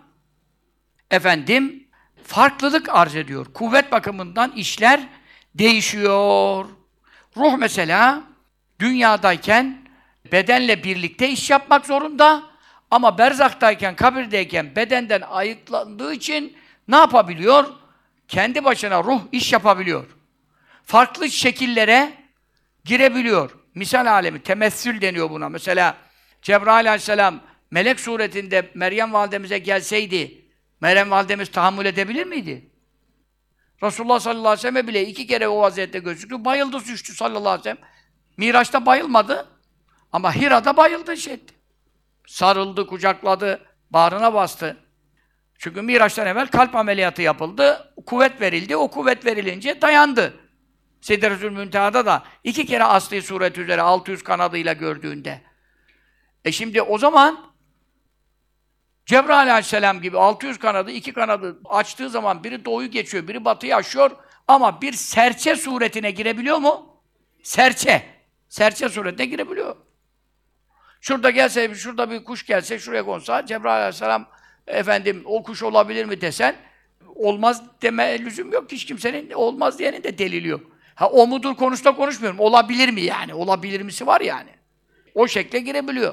efendim farklılık arz ediyor. Kuvvet bakımından işler değişiyor. Ruh mesela dünyadayken bedenle birlikte iş yapmak zorunda ama berzaktayken, kabirdeyken bedenden ayıklandığı için ne yapabiliyor? Kendi başına ruh iş yapabiliyor. Farklı şekillere girebiliyor. Misal alemi, temessül deniyor buna. Mesela Cebrail aleyhisselam melek suretinde Meryem validemize gelseydi, Meryem validemiz tahammül edebilir miydi? Resulullah sallallahu aleyhi ve sellem bile iki kere o vaziyette gözüktü. Bayıldı, düştü sallallahu aleyhi ve sellem. Miraç'ta bayılmadı ama Hira'da bayıldı şey etti. Sarıldı, kucakladı, bağrına bastı. Çünkü Miraç'tan evvel kalp ameliyatı yapıldı, kuvvet verildi, o kuvvet verilince dayandı. Sidretül Münteha'da da iki kere asli suret üzere altı yüz kanadıyla gördüğünde. E şimdi o zaman Cebrail aleyhisselam gibi altı yüz kanadı, iki kanadı açtığı zaman biri doğuyu geçiyor, biri batıyı aşıyor ama bir serçe suretine girebiliyor mu? Serçe. Serçe suretine girebiliyor. Şurada gelse, şurada bir kuş gelse, şuraya konsa, Cebrail aleyhisselam efendim o kuş olabilir mi desen, olmaz deme lüzum yok. Hiç kimsenin olmaz diyenin de delili yok. Ha o mudur konuşta konuşmuyorum. Olabilir mi yani? Olabilir misi var yani. O şekle girebiliyor.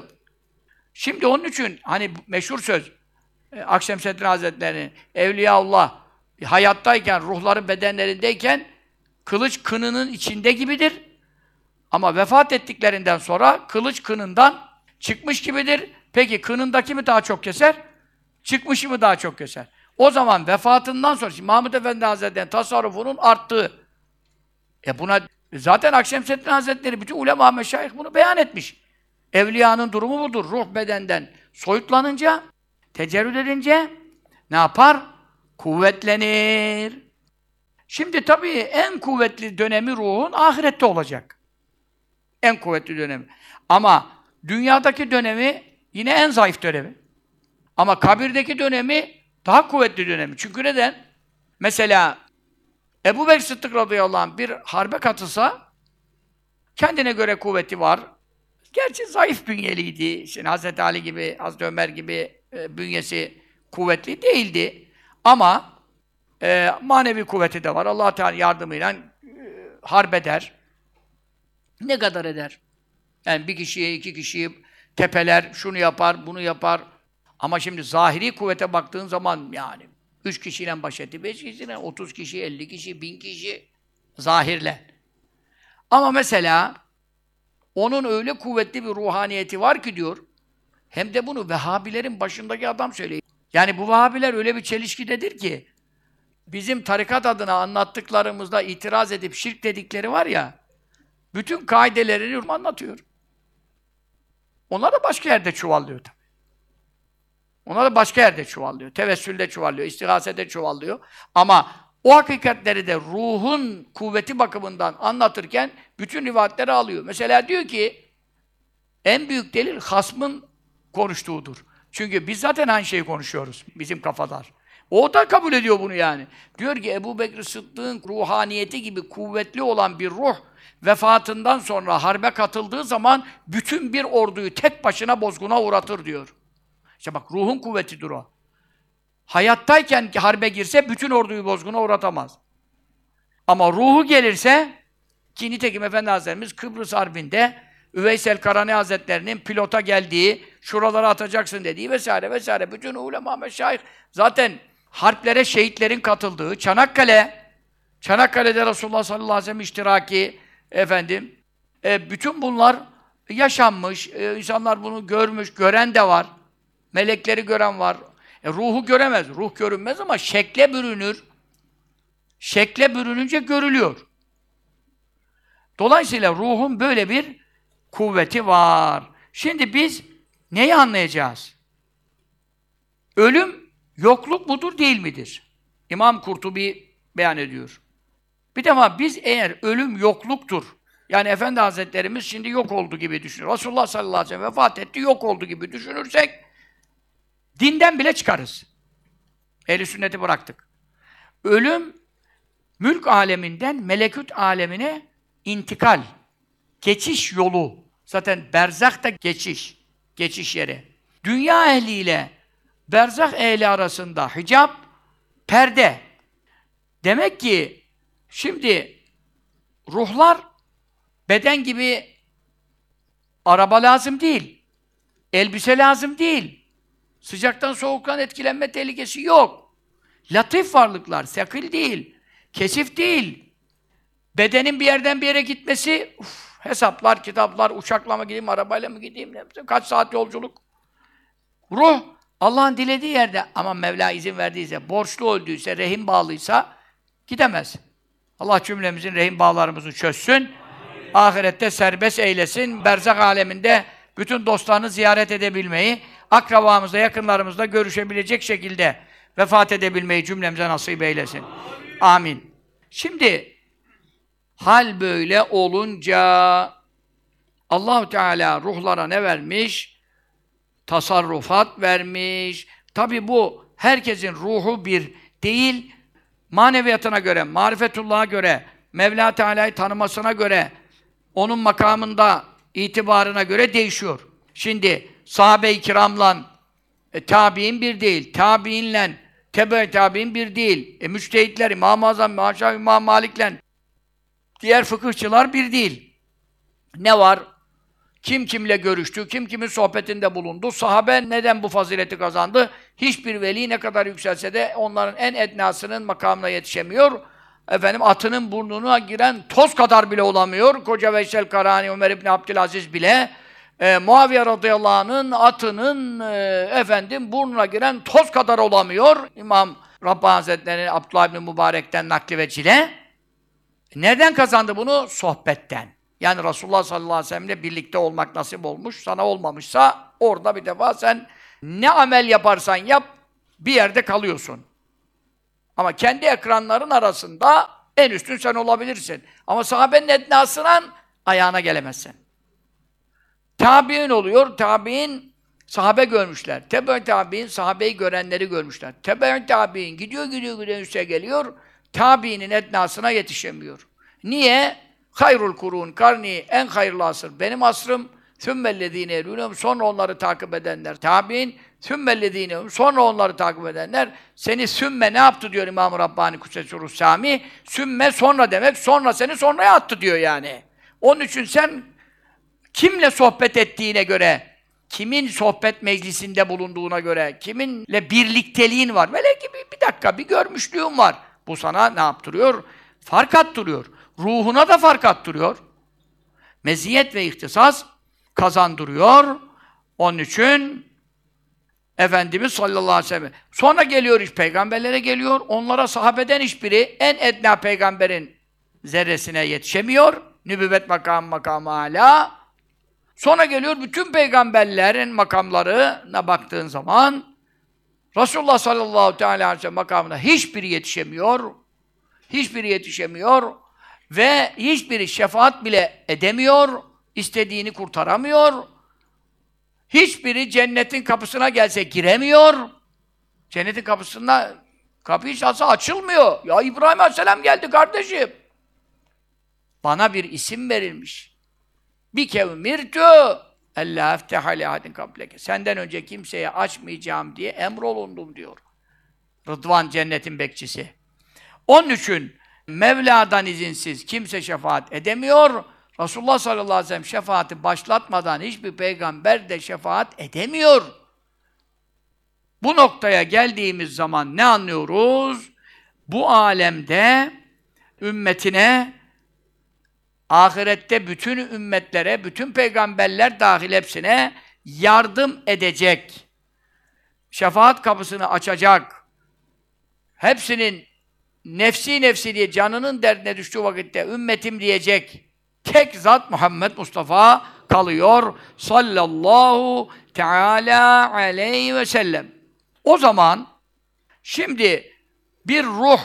Şimdi onun için hani meşhur söz e, Akşemseddin Hazretleri'nin Evliyaullah hayattayken, ruhları bedenlerindeyken kılıç kınının içinde gibidir. Ama vefat ettiklerinden sonra kılıç kınından çıkmış gibidir. Peki kınındaki mi daha çok keser? Çıkmışı mı daha çok keser? O zaman vefatından sonra, şimdi Mahmud Efendi Hazretleri'nin tasarrufunun arttığı, e buna zaten Akşemseddin Hazretleri, bütün ulema meşayih bunu beyan etmiş. Evliyanın durumu budur. Ruh bedenden soyutlanınca, tecerrüd edince ne yapar? Kuvvetlenir. Şimdi tabii en kuvvetli dönemi ruhun ahirette olacak. En kuvvetli dönemi. Ama dünyadaki dönemi yine en zayıf dönemi. Ama kabirdeki dönemi daha kuvvetli dönemi. Çünkü neden? Mesela Ebu Bekir Sıddık radıyallahu anh bir harbe katılsa kendine göre kuvveti var. Gerçi zayıf bünyeliydi. Şimdi Hazreti Ali gibi, Hazreti Ömer gibi e, bünyesi kuvvetli değildi. Ama e, manevi kuvveti de var. Allah Teala yardımıyla e, harbeder. Ne kadar eder? Yani bir kişiye, iki kişiyi tepeler, şunu yapar, bunu yapar. Ama şimdi zahiri kuvvete baktığın zaman yani üç kişiyle baş etti, beş kişiyle, otuz kişi, elli kişi, bin kişi zahirle. Ama mesela onun öyle kuvvetli bir ruhaniyeti var ki diyor, hem de bunu Vehhabilerin başındaki adam söylüyor. Yani bu Vehhabiler öyle bir çelişkidedir ki, bizim tarikat adına anlattıklarımızda itiraz edip şirk dedikleri var ya, bütün kaidelerini anlatıyor. Onlar da başka yerde çuvallıyor tabii. Onlar da başka yerde çuvallıyor. Tevessülde çuvallıyor, istigasede çuvallıyor. Ama o hakikatleri de ruhun kuvveti bakımından anlatırken bütün rivayetleri alıyor. Mesela diyor ki, en büyük delil hasmın konuştuğudur. Çünkü biz zaten aynı şeyi konuşuyoruz, bizim kafalar. O da kabul ediyor bunu yani. Diyor ki, Ebu Bekir Sıddık'ın ruhaniyeti gibi kuvvetli olan bir ruh, vefatından sonra harbe katıldığı zaman bütün bir orduyu tek başına bozguna uğratır diyor. İşte bak, ruhun kuvvetidir o. Hayattayken harbe girse bütün orduyu bozguna uğratamaz. Ama ruhu gelirse, ki nitekim Efendi Hazretlerimiz Kıbrıs Harbi'nde Üveysel Karani Hazretlerinin pilota geldiği, şuralara atacaksın dediği vesaire vesaire. Bütün ulema meşayih zaten harplere şehitlerin katıldığı, Çanakkale, Çanakkale'de Resulullah sallallahu aleyhi ve sellem iştiraki, efendim, e, bütün bunlar yaşanmış, e, insanlar bunu görmüş, gören de var. Melekleri gören var. E, ruhu göremez. Ruh görünmez ama şekle bürünür. Şekle bürününce görülüyor. Dolayısıyla ruhun böyle bir kuvveti var. Şimdi biz neyi anlayacağız? Ölüm yokluk mudur, değil midir? İmam Kurtubi beyan ediyor. Bir defa biz eğer ölüm yokluktur, yani Efendi Hazretlerimiz şimdi yok oldu gibi düşünür. Resulullah sallallahu aleyhi ve sellem vefat etti, yok oldu gibi düşünürsek dinden bile çıkarız. Ehl-i sünneti bıraktık. Ölüm, mülk aleminden melekut alemine intikal, geçiş yolu. Zaten berzak da geçiş, geçiş yeri. Dünya ehliyle berzak ehli arasında hicap, perde. Demek ki şimdi ruhlar beden gibi araba lazım değil, elbise lazım değil. Sıcaktan soğuktan etkilenme tehlikesi yok. Latif varlıklar, sakil değil, kesif değil. Bedenin bir yerden bir yere gitmesi, uf, hesaplar, kitaplar, uçakla mı gideyim, arabayla mı gideyim, kaç saat yolculuk. Ruh, Allah'ın dilediği yerde, ama Mevla izin verdiyse, borçlu öldüyse, rehin bağlıysa gidemez. Allah cümlemizin rehin bağlarımızı çözsün, ahirette serbest eylesin, berzak aleminde bütün dostlarını ziyaret edebilmeyi, akrabamızla, yakınlarımızla görüşebilecek şekilde vefat edebilmeyi cümlemize nasip eylesin. Amin. Şimdi hal böyle olunca Allah-u Teala ruhlara ne vermiş? Tasarrufat vermiş. Tabi bu herkesin ruhu bir değil, maneviyatına göre, marifetullah'a göre, Mevla Teala'yı tanımasına göre, onun makamında, itibarına göre değişiyor. Şimdi sahabe-i kiramla e, tabi'in bir değil, tabi'inle tebe-i tabi'in bir değil. E, müçtehitler, İmam-ı Azam, İmam-ı İmam Malik'le diğer fıkıhçılar bir değil. Ne var? Kim kimle görüştü, kim kimin sohbetinde bulundu, sahabe neden bu fazileti kazandı? Hiçbir veli ne kadar yükselse de onların en ednasının makamına yetişemiyor. Efendim atının burnuna giren toz kadar bile olamıyor. Koca Veysel Karani, Ömer İbni Abdülaziz bile e, Muaviye radıyallahu anh'ın atının e, efendim burnuna giren toz kadar olamıyor. İmam Rabbani Hazretleri'nin Abdullah İbni Mübarek'ten nakli ve cile. Nereden kazandı bunu? Sohbetten. Yani Resulullah sallallahu aleyhi ve sellem'le birlikte olmak nasip olmuş. Sana olmamışsa orada bir defa sen ne amel yaparsan yap bir yerde kalıyorsun. Ama kendi ekranların arasında en üstün sen olabilirsin. Ama sahabenin ednasından ayağına gelemezsin. Tabi'in oluyor. Tabi'in sahabe görmüşler. Tebe-i tabi'in sahabeyi görenleri görmüşler. Tebe-i tabi'in gidiyor gidiyor gidiyor üste geliyor. Tabi'inin ednasına yetişemiyor. Niye? Hayrul kurun karni, en hayırlı asır benim asrım. Sümmellezîne yelûnehum, sonra onları takip edenler tabi'in. Sümmellezînehum, sonra onları takip edenler. Seni sümme ne yaptı diyor İmam-ı Rabbani Kudsesûr Sâmi. Sümme sonra demek, sonra seni sonraya attı diyor yani. Onun için sen kimle sohbet ettiğine göre, kimin sohbet meclisinde bulunduğuna göre, kiminle birlikteliğin var. Böyle ki bir, bir dakika, bir görmüşlüğün var. Bu sana ne yaptırıyor? Fark attırıyor. Ruhuna da fark attırıyor. Meziyet ve ihtisas kazandırıyor. Onun için Efendimiz sallallahu aleyhi ve sellem. Sonra geliyor iş peygamberlere geliyor. Onlara sahabeden hiçbiri en edna peygamberin zerresine yetişemiyor. Nübüvvet makamı makamı âlâ. Sonra geliyor bütün peygamberlerin makamlarına baktığın zaman Resulullah sallallahu aleyhi ve sellem makamına hiçbiri yetişemiyor. Hiçbiri yetişemiyor ve hiçbiri şefaat bile edemiyor. İstediğini kurtaramıyor. Hiçbiri cennetin kapısına gelse giremiyor. Cennetin kapısında kapıyı çalsa açılmıyor. Ya İbrahim Aleyhisselam geldi kardeşim. Bana bir isim verilmiş. Bir kevmirtü ellâ efteha li ahadin kableke. Senden önce kimseye açmayacağım diye emrolundum diyor. Rıdvan cennetin bekçisi. Onun için Mevla'dan izinsiz kimse şefaat edemiyor. Resulullah sallallahu aleyhi ve sellem şefaati başlatmadan hiçbir peygamber de şefaat edemiyor. Bu noktaya geldiğimiz zaman ne anlıyoruz? Bu alemde ümmetine, ahirette bütün ümmetlere, bütün peygamberler dahil hepsine yardım edecek. Şefaat kapısını açacak. Hepsinin nefsi nefsi diye canının derdine düştüğü vakitte ümmetim diyecek tek zat Muhammed Mustafa kalıyor sallallahu teala aleyhi ve sellem. O zaman şimdi bir ruh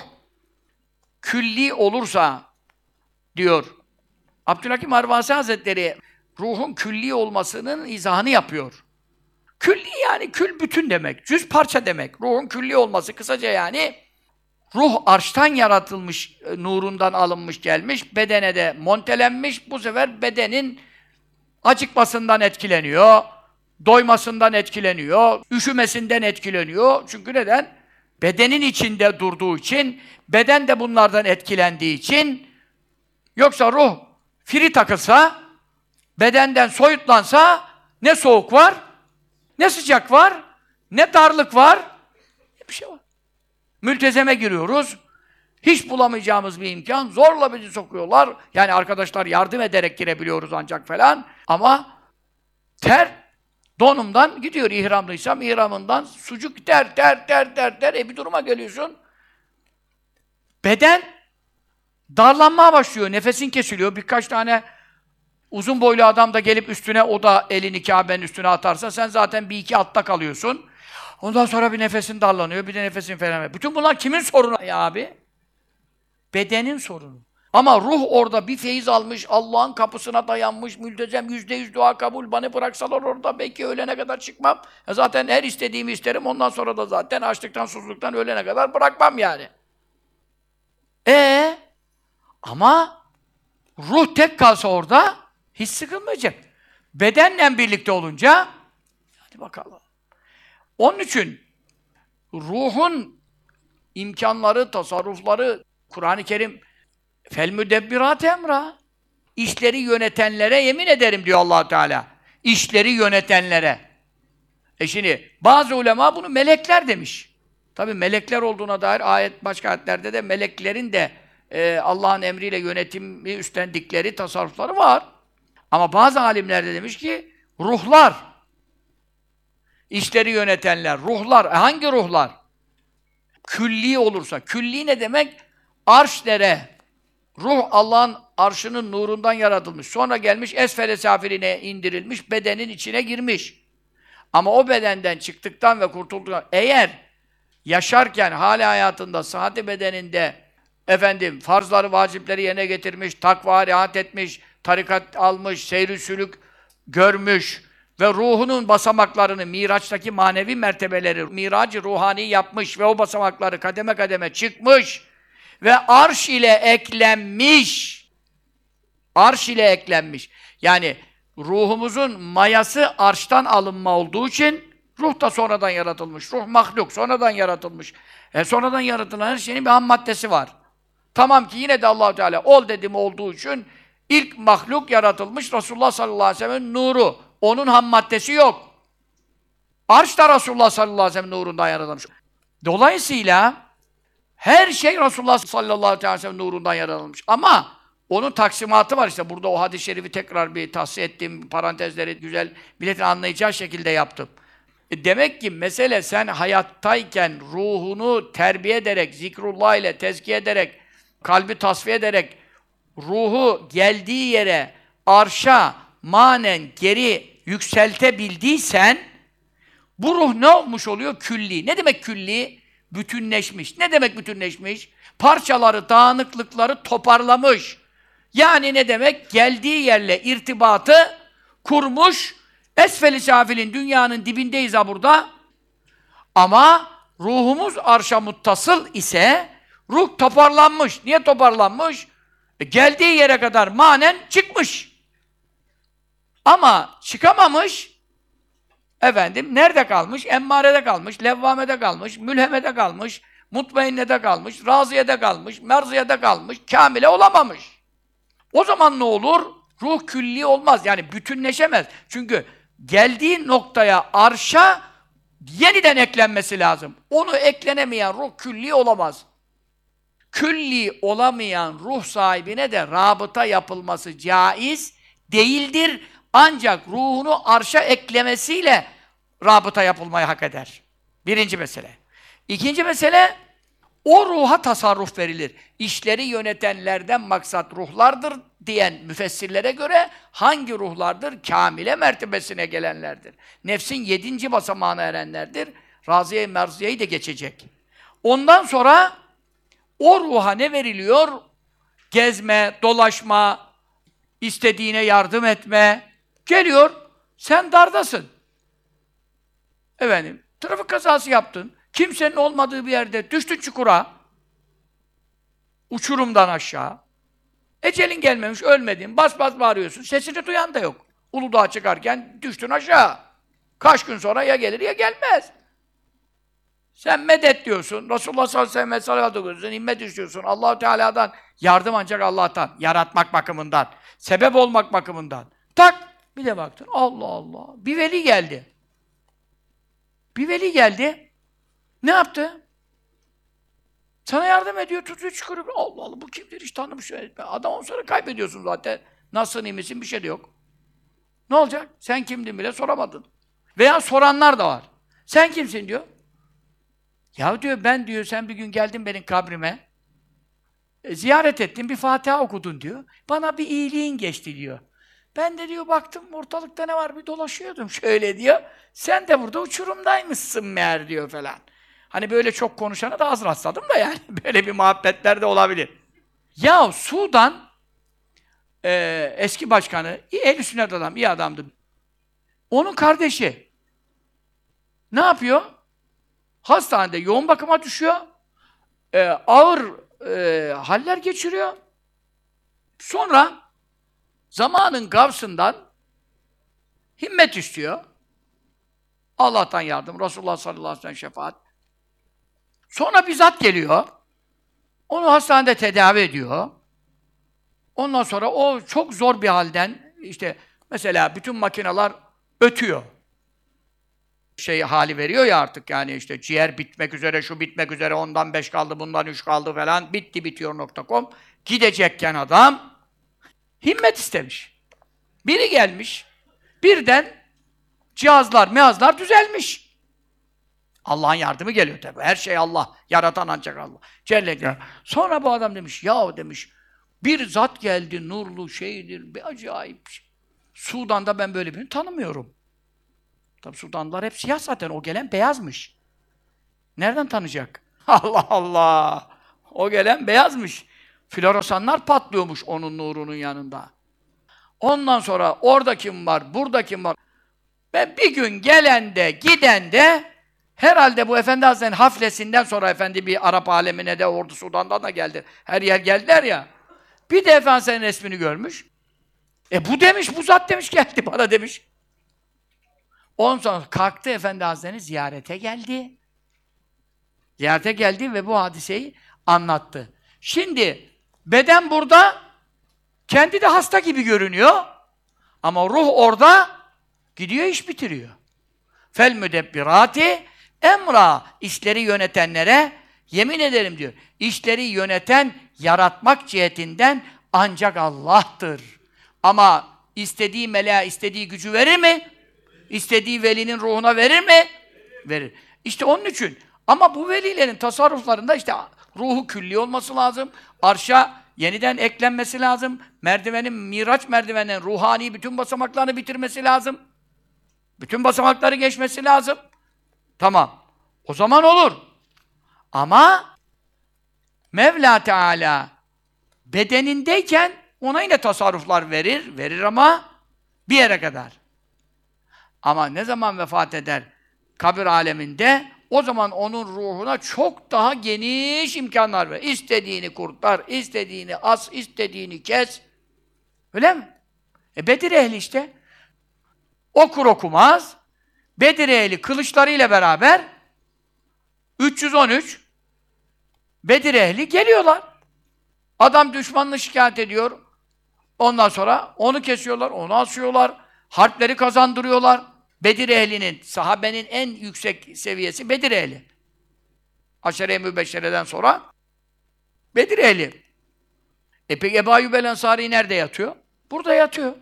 külli olursa diyor Abdülhakim Harvasi Hazretleri ruhun külli olmasının izahını yapıyor. Külli yani kül bütün demek, cüz parça demek. Ruhun külli olması kısaca yani ruh arştan yaratılmış, nurundan alınmış gelmiş, bedene de montelenmiş. Bu sefer bedenin acıkmasından etkileniyor, doymasından etkileniyor, üşümesinden etkileniyor. Çünkü neden? Bedenin içinde durduğu için, beden de bunlardan etkilendiği için. Yoksa ruh firi takılsa, bedenden soyutlansa ne soğuk var, ne sıcak var, ne darlık var, bir şey var. Mültezeme giriyoruz. Hiç bulamayacağımız bir imkan. Zorla bizi sokuyorlar. Yani arkadaşlar yardım ederek girebiliyoruz ancak falan. Ama ter donumdan gidiyor. İhramlıysam ihramından sucuk ter ter ter ter ter. E bir duruma geliyorsun. Beden darlanmaya başlıyor. Nefesin kesiliyor. Birkaç tane uzun boylu adam da gelip üstüne o da elini Kabe'nin üstüne atarsa sen zaten bir iki altta kalıyorsun. Ondan sonra bir nefesin darlanıyor, bir de nefesin falan. Bütün bunlar kimin sorunu ya abi? Bedenin sorunu. Ama ruh orada bir feyiz almış, Allah'ın kapısına dayanmış, mültezem, yüzde yüz dua kabul, bana bıraksalar orada belki ölene kadar çıkmam. E zaten her istediğimi isterim, ondan sonra da zaten açlıktan, susuzluktan ölene kadar bırakmam yani. E ama ruh tek kalsa orada hiç sıkılmayacak. Bedenle birlikte olunca hadi bakalım. Onun için ruhun imkanları, tasarrufları, Kur'an-ı Kerim fel müdebbirat emra. İşleri yönetenlere yemin ederim diyor Allah Teala. İşleri yönetenlere. E şimdi bazı ulema bunu melekler demiş. Tabii melekler olduğuna dair ayet başka ayetlerde de meleklerin de e, Allah'ın emriyle yönetimi üstlendikleri tasarrufları var. Ama bazı alimler de demiş ki ruhlar, işleri yönetenler, ruhlar. E hangi ruhlar? Külli olursa. Külli ne demek? Arş nere? Ruh Allah'ın arşının nurundan yaratılmış. Sonra gelmiş esfele safiline indirilmiş, bedenin içine girmiş. Ama o bedenden çıktıktan ve kurtulduktan eğer yaşarken hali hayatında sıhhati bedeninde efendim farzları, vacipleri yerine getirmiş, takva riayet etmiş, tarikat almış, seyri sülük görmüş ve ruhunun basamaklarını, Miraç'taki manevi mertebeleri, Mirac-ı ruhani yapmış ve o basamakları kademe kademe çıkmış ve arş ile eklenmiş. Arş ile eklenmiş. Yani ruhumuzun mayası arştan alınma olduğu için ruh da sonradan yaratılmış. Ruh mahluk, sonradan yaratılmış. E sonradan yaratılan her şeyin bir ham maddesi var. Tamam ki yine de Allah-u Teala ol dedim olduğu için ilk mahluk yaratılmış Resulullah sallallahu aleyhi ve sellem'in nuru. Onun ham maddesi yok. Arş da Resulullah sallallahu aleyhi ve sellem nurundan yaratılmış. Dolayısıyla her şey Resulullah sallallahu aleyhi ve sellem nurundan yaratılmış. Ama onun taksimatı var işte. Burada o hadis-i şerifi tekrar bir tahsis ettiğim parantezleri güzel milletin anlayacağı şekilde yaptım. E demek ki mesele sen hayattayken ruhunu terbiye ederek, zikrullah ile tezkiye ederek, kalbi tasfiye ederek, ruhu geldiği yere, arşa, manen geri yükseltebildiysen, bu ruh ne olmuş oluyor? Külli. Ne demek külli? Bütünleşmiş. Ne demek bütünleşmiş? Parçaları, dağınıklıkları toparlamış. Yani ne demek? Geldiği yerle irtibatı kurmuş. Esfel-i safilin, dünyanın dibindeyiz ha burada. Ama ruhumuz arşa muttasıl ise ruh toparlanmış. Niye toparlanmış? E, geldiği yere kadar manen çıkmış. Ama çıkamamış, efendim, nerede kalmış? Emmarede kalmış, levvamede kalmış, mülhemede kalmış, mutmainnede kalmış, raziyede kalmış, merziyede kalmış, kamile olamamış. O zaman ne olur? Ruh külli olmaz. Yani bütünleşemez. Çünkü geldiği noktaya, arşa yeniden eklenmesi lazım. Onu eklenemeyen ruh külli olamaz. Külli olamayan ruh sahibine de rabıta yapılması caiz değildir. Ancak ruhunu arşa eklemesiyle rabıta yapılmayı hak eder. Birinci mesele. İkinci mesele, o ruha tasarruf verilir. İşleri yönetenlerden maksat ruhlardır diyen müfessirlere göre hangi ruhlardır? Kamile mertebesine gelenlerdir. Nefsin yedinci basamağına erenlerdir. Raziye-i merziyeyi de geçecek. Ondan sonra o ruha ne veriliyor? Gezme, dolaşma, istediğine yardım etme. Geliyor, sen dardasın. Efendim, trafik kazası yaptın. Kimsenin olmadığı bir yerde düştün çukura. Uçurumdan aşağı. Ecelin gelmemiş, ölmedin. Bas bas bağırıyorsun. Sesini duyan da yok. Uludağ'a çıkarken düştün aşağı. Kaç gün sonra ya gelir ya gelmez. Sen medet diyorsun. Resulullah sallallahu aleyhi ve sellem salavat okuyorsun. Himmet istiyorsun. Allah-u Teala'dan yardım ancak Allah'tan. Yaratmak bakımından. Sebep olmak bakımından. Tak! Bir de baktın. Allah Allah. Bir veli geldi. Bir veli geldi. Ne yaptı? Sana yardım ediyor, tutuyor, çıkarıyor. Allah Allah, bu kimdir? Hiç tanımış. Adam on sonra kaybediyorsun zaten. Nasılsın, iyi misin? Bir şey de yok. Ne olacak? Sen kimdin bile soramadın. Veya soranlar da var. Sen kimsin diyor. Ya diyor, ben diyor, sen bir gün geldin benim kabrime. E, ziyaret ettin, bir Fatiha okudun diyor. Bana bir iyiliğin geçti diyor. Ben de diyor, baktım ortalıkta ne var, bir dolaşıyordum şöyle diyor. Sen de burada uçurumdaymışsın meğer diyor falan. Hani böyle çok konuşana da az rastladım da yani. Böyle bir muhabbetler de olabilir. Ya Sudan e, eski başkanı, ehl-i sünnet adam, iyi adamdı. Onun kardeşi ne yapıyor? Hastanede yoğun bakıma düşüyor. E, ağır e, haller geçiriyor. Sonra zamanın gavsından himmet istiyor. Allah'tan yardım, Resulullah sallallahu aleyhi ve sellem şefaat. Sonra bir zat geliyor. Onu hastanede tedavi ediyor. Ondan sonra o çok zor bir halden, işte mesela bütün makineler ötüyor. şey hali veriyor ya artık yani işte ciğer bitmek üzere, şu bitmek üzere, ondan beş kaldı, bundan üç kaldı falan, bitti bitiyor nokta com. Gidecekken adam himmet istemiş. Biri gelmiş, birden cihazlar, mihazlar düzelmiş. Allah'ın yardımı geliyor tabii. Her şey Allah. Yaratan ancak Allah. Celle Celaluhu. Sonra bu adam demiş, ya demiş, bir zat geldi, nurlu şeydir, bir acayip şey. Sudan'da ben böyle birini tanımıyorum. Tabii Sudanlılar hep siyah zaten, o gelen beyazmış. Nereden tanıyacak? Allah Allah! O gelen beyazmış. Floresanlar patlıyormuş onun nurunun yanında. Ondan sonra orada kim var, burada kim var? Ve bir gün gelen de, giden de herhalde bu Efendi Hazretleri'nin haflesinden sonra Efendi bir Arap alemine de Ordu Sudan'dan da geldi. Her yer geldiler ya. Bir de Efendi Hazretleri'nin resmini görmüş. E bu demiş, bu zat demiş, geldi bana demiş. Ondan sonra kalktı Efendi Hazretleri ziyarete geldi. Ziyarete geldi ve bu hadiseyi anlattı. Şimdi beden burada kendi de hasta gibi görünüyor. Ama ruh orada gidiyor, iş bitiriyor. Fel müdebbirati emra, işleri yönetenlere yemin ederim diyor. İşleri yöneten, yaratmak cihetinden ancak Allah'tır. Ama istediği meleğe istediği gücü verir mi? İstediği velinin ruhuna verir mi? Verir. İşte onun için. Ama bu velilerin tasarruflarında işte ruhu külli olması lazım. Arşa yeniden eklenmesi lazım. Merdivenin, Miraç merdiveninin ruhani bütün basamaklarını bitirmesi lazım. Bütün basamakları geçmesi lazım. Tamam. O zaman olur. Ama Mevla Teala bedenindeyken ona yine tasarruflar verir. Verir ama bir yere kadar. Ama ne zaman vefat eder kabir aleminde, o zaman onun ruhuna çok daha geniş imkanlar verir. İstediğini kurtar, istediğini as, istediğini kes. Öyle mi? E Bedir ehli işte. Okur okumaz, Bedir ehli kılıçlarıyla beraber üç yüz on üç Bedir ehli geliyorlar. Adam düşmanını şikayet ediyor. Ondan sonra onu kesiyorlar, onu asıyorlar. Harpleri kazandırıyorlar. Bedir ehlinin, sahabenin en yüksek seviyesi Bedir ehli. Aşere-i Mübeşşere'den sonra Bedir ehli. E peki Ebu Ayyub el-Ensari nerede yatıyor? Burada yatıyor.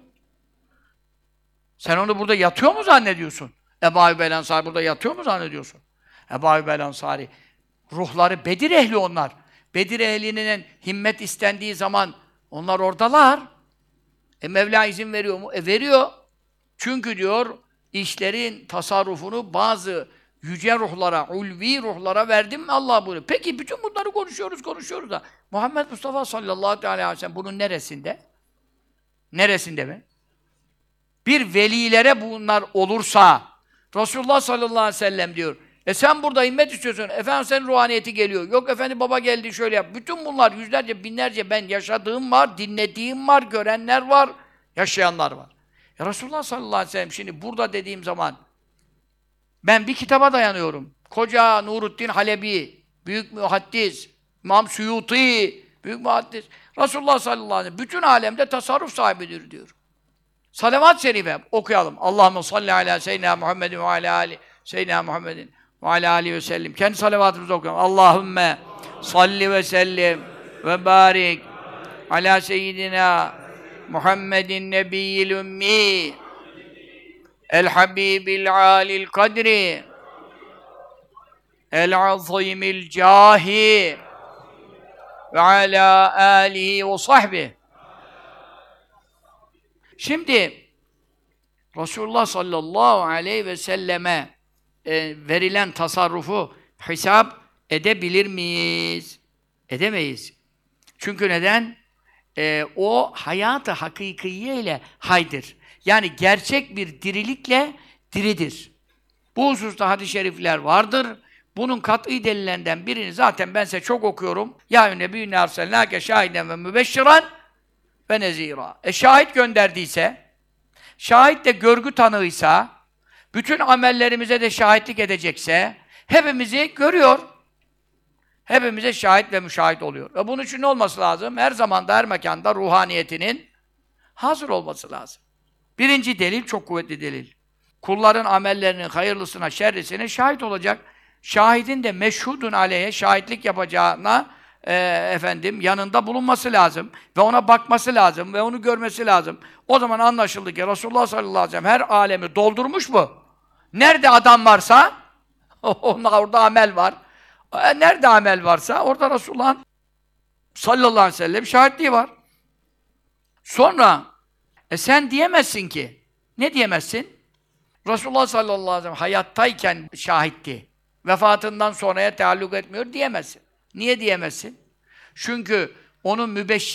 Sen onu burada yatıyor mu zannediyorsun? Ebu Ayyub el-Ensari burada yatıyor mu zannediyorsun? Ebu Ayyub el-Ensari, ruhları Bedir ehli onlar. Bedir ehlinin himmet istendiği zaman onlar oradalar. E Mevla izin veriyor mu? E veriyor. Çünkü diyor, işlerin tasarrufunu bazı yüce ruhlara, ulvi ruhlara verdim mi Allah buyuruyor. Peki bütün bunları konuşuyoruz, konuşuyoruz da Muhammed Mustafa sallallahu aleyhi ve sellem bunun neresinde? Neresinde mi? Bir velilere bunlar olursa Resulullah sallallahu aleyhi ve sellem diyor, e sen burada himmet istiyorsun, efendim senin ruhaniyeti geliyor, yok efendim baba geldi şöyle yap. Bütün bunlar yüzlerce, binlerce ben yaşadığım var, dinlediğim var, görenler var, yaşayanlar var. E Resulullah sallallahu aleyhi ve sellem şimdi burada dediğim zaman ben bir kitaba dayanıyorum. Koca Nuruddin Halebi, büyük muhaddis, İmam Suyuti, büyük muhaddis. Resulullah sallallahu aleyhi ve sellem bütün alemde tasarruf sahibidir diyor. Salavat-ı şerife okuyalım. Allahumme salli ala seyyidina Muhammedin ve ala ali seyyidina Muhammedin ve ala alihi ve sellem. Kendi salavatımızı okuyalım. Allahümme salli ve sellim ve barik ala seyyidina Muhammedin nebiyyil ümmi el habibil alil kadri el azimil cahi ve ala alihi ve sahbihi. Şimdi Resulullah sallallahu aleyhi ve selleme e, verilen tasarrufu hesap edebilir miyiz? Edemeyiz. Çünkü neden? E, o hayat-ı hakikiye ile haydır. Yani gerçek bir dirilikle diridir. Bu hususta hadis-i şerifler vardır. Bunun kat'î delillerinden birini zaten ben size çok okuyorum. Ya Nebiyyüne arselnâke şahiden ve mübeşşiran ve nezîrâ. E şahit gönderdiyse, şahit de görgü tanığıysa, bütün amellerimize de şahitlik edecekse, hepimizi görüyor. Hepimize şahit ve müşahit oluyor. Ve bunun için ne olması lazım? Her zamanda, her mekanda ruhaniyetinin hazır olması lazım. Birinci delil, çok kuvvetli delil. kulların amellerinin hayırlısına, şerrisine şahit olacak. Şahidin de meşhudun aleyhe, şahitlik yapacağına e, efendim yanında bulunması lazım ve ona bakması lazım ve onu görmesi lazım. O zaman anlaşıldı ki Resulullah sallallahu aleyhi ve sellem her alemi doldurmuş mu? Nerede adam varsa orada amel var. Nerede amel varsa orada Resulullah'ın sallallahu aleyhi ve sellem şahitliği var. Sonra e sen diyemezsin ki. Ne diyemezsin? Resulullah sallallahu aleyhi ve sellem hayattayken şahitti. Vefatından sonraya taalluk etmiyor diyemezsin. Niye diyemezsin? Çünkü onun mübeşşir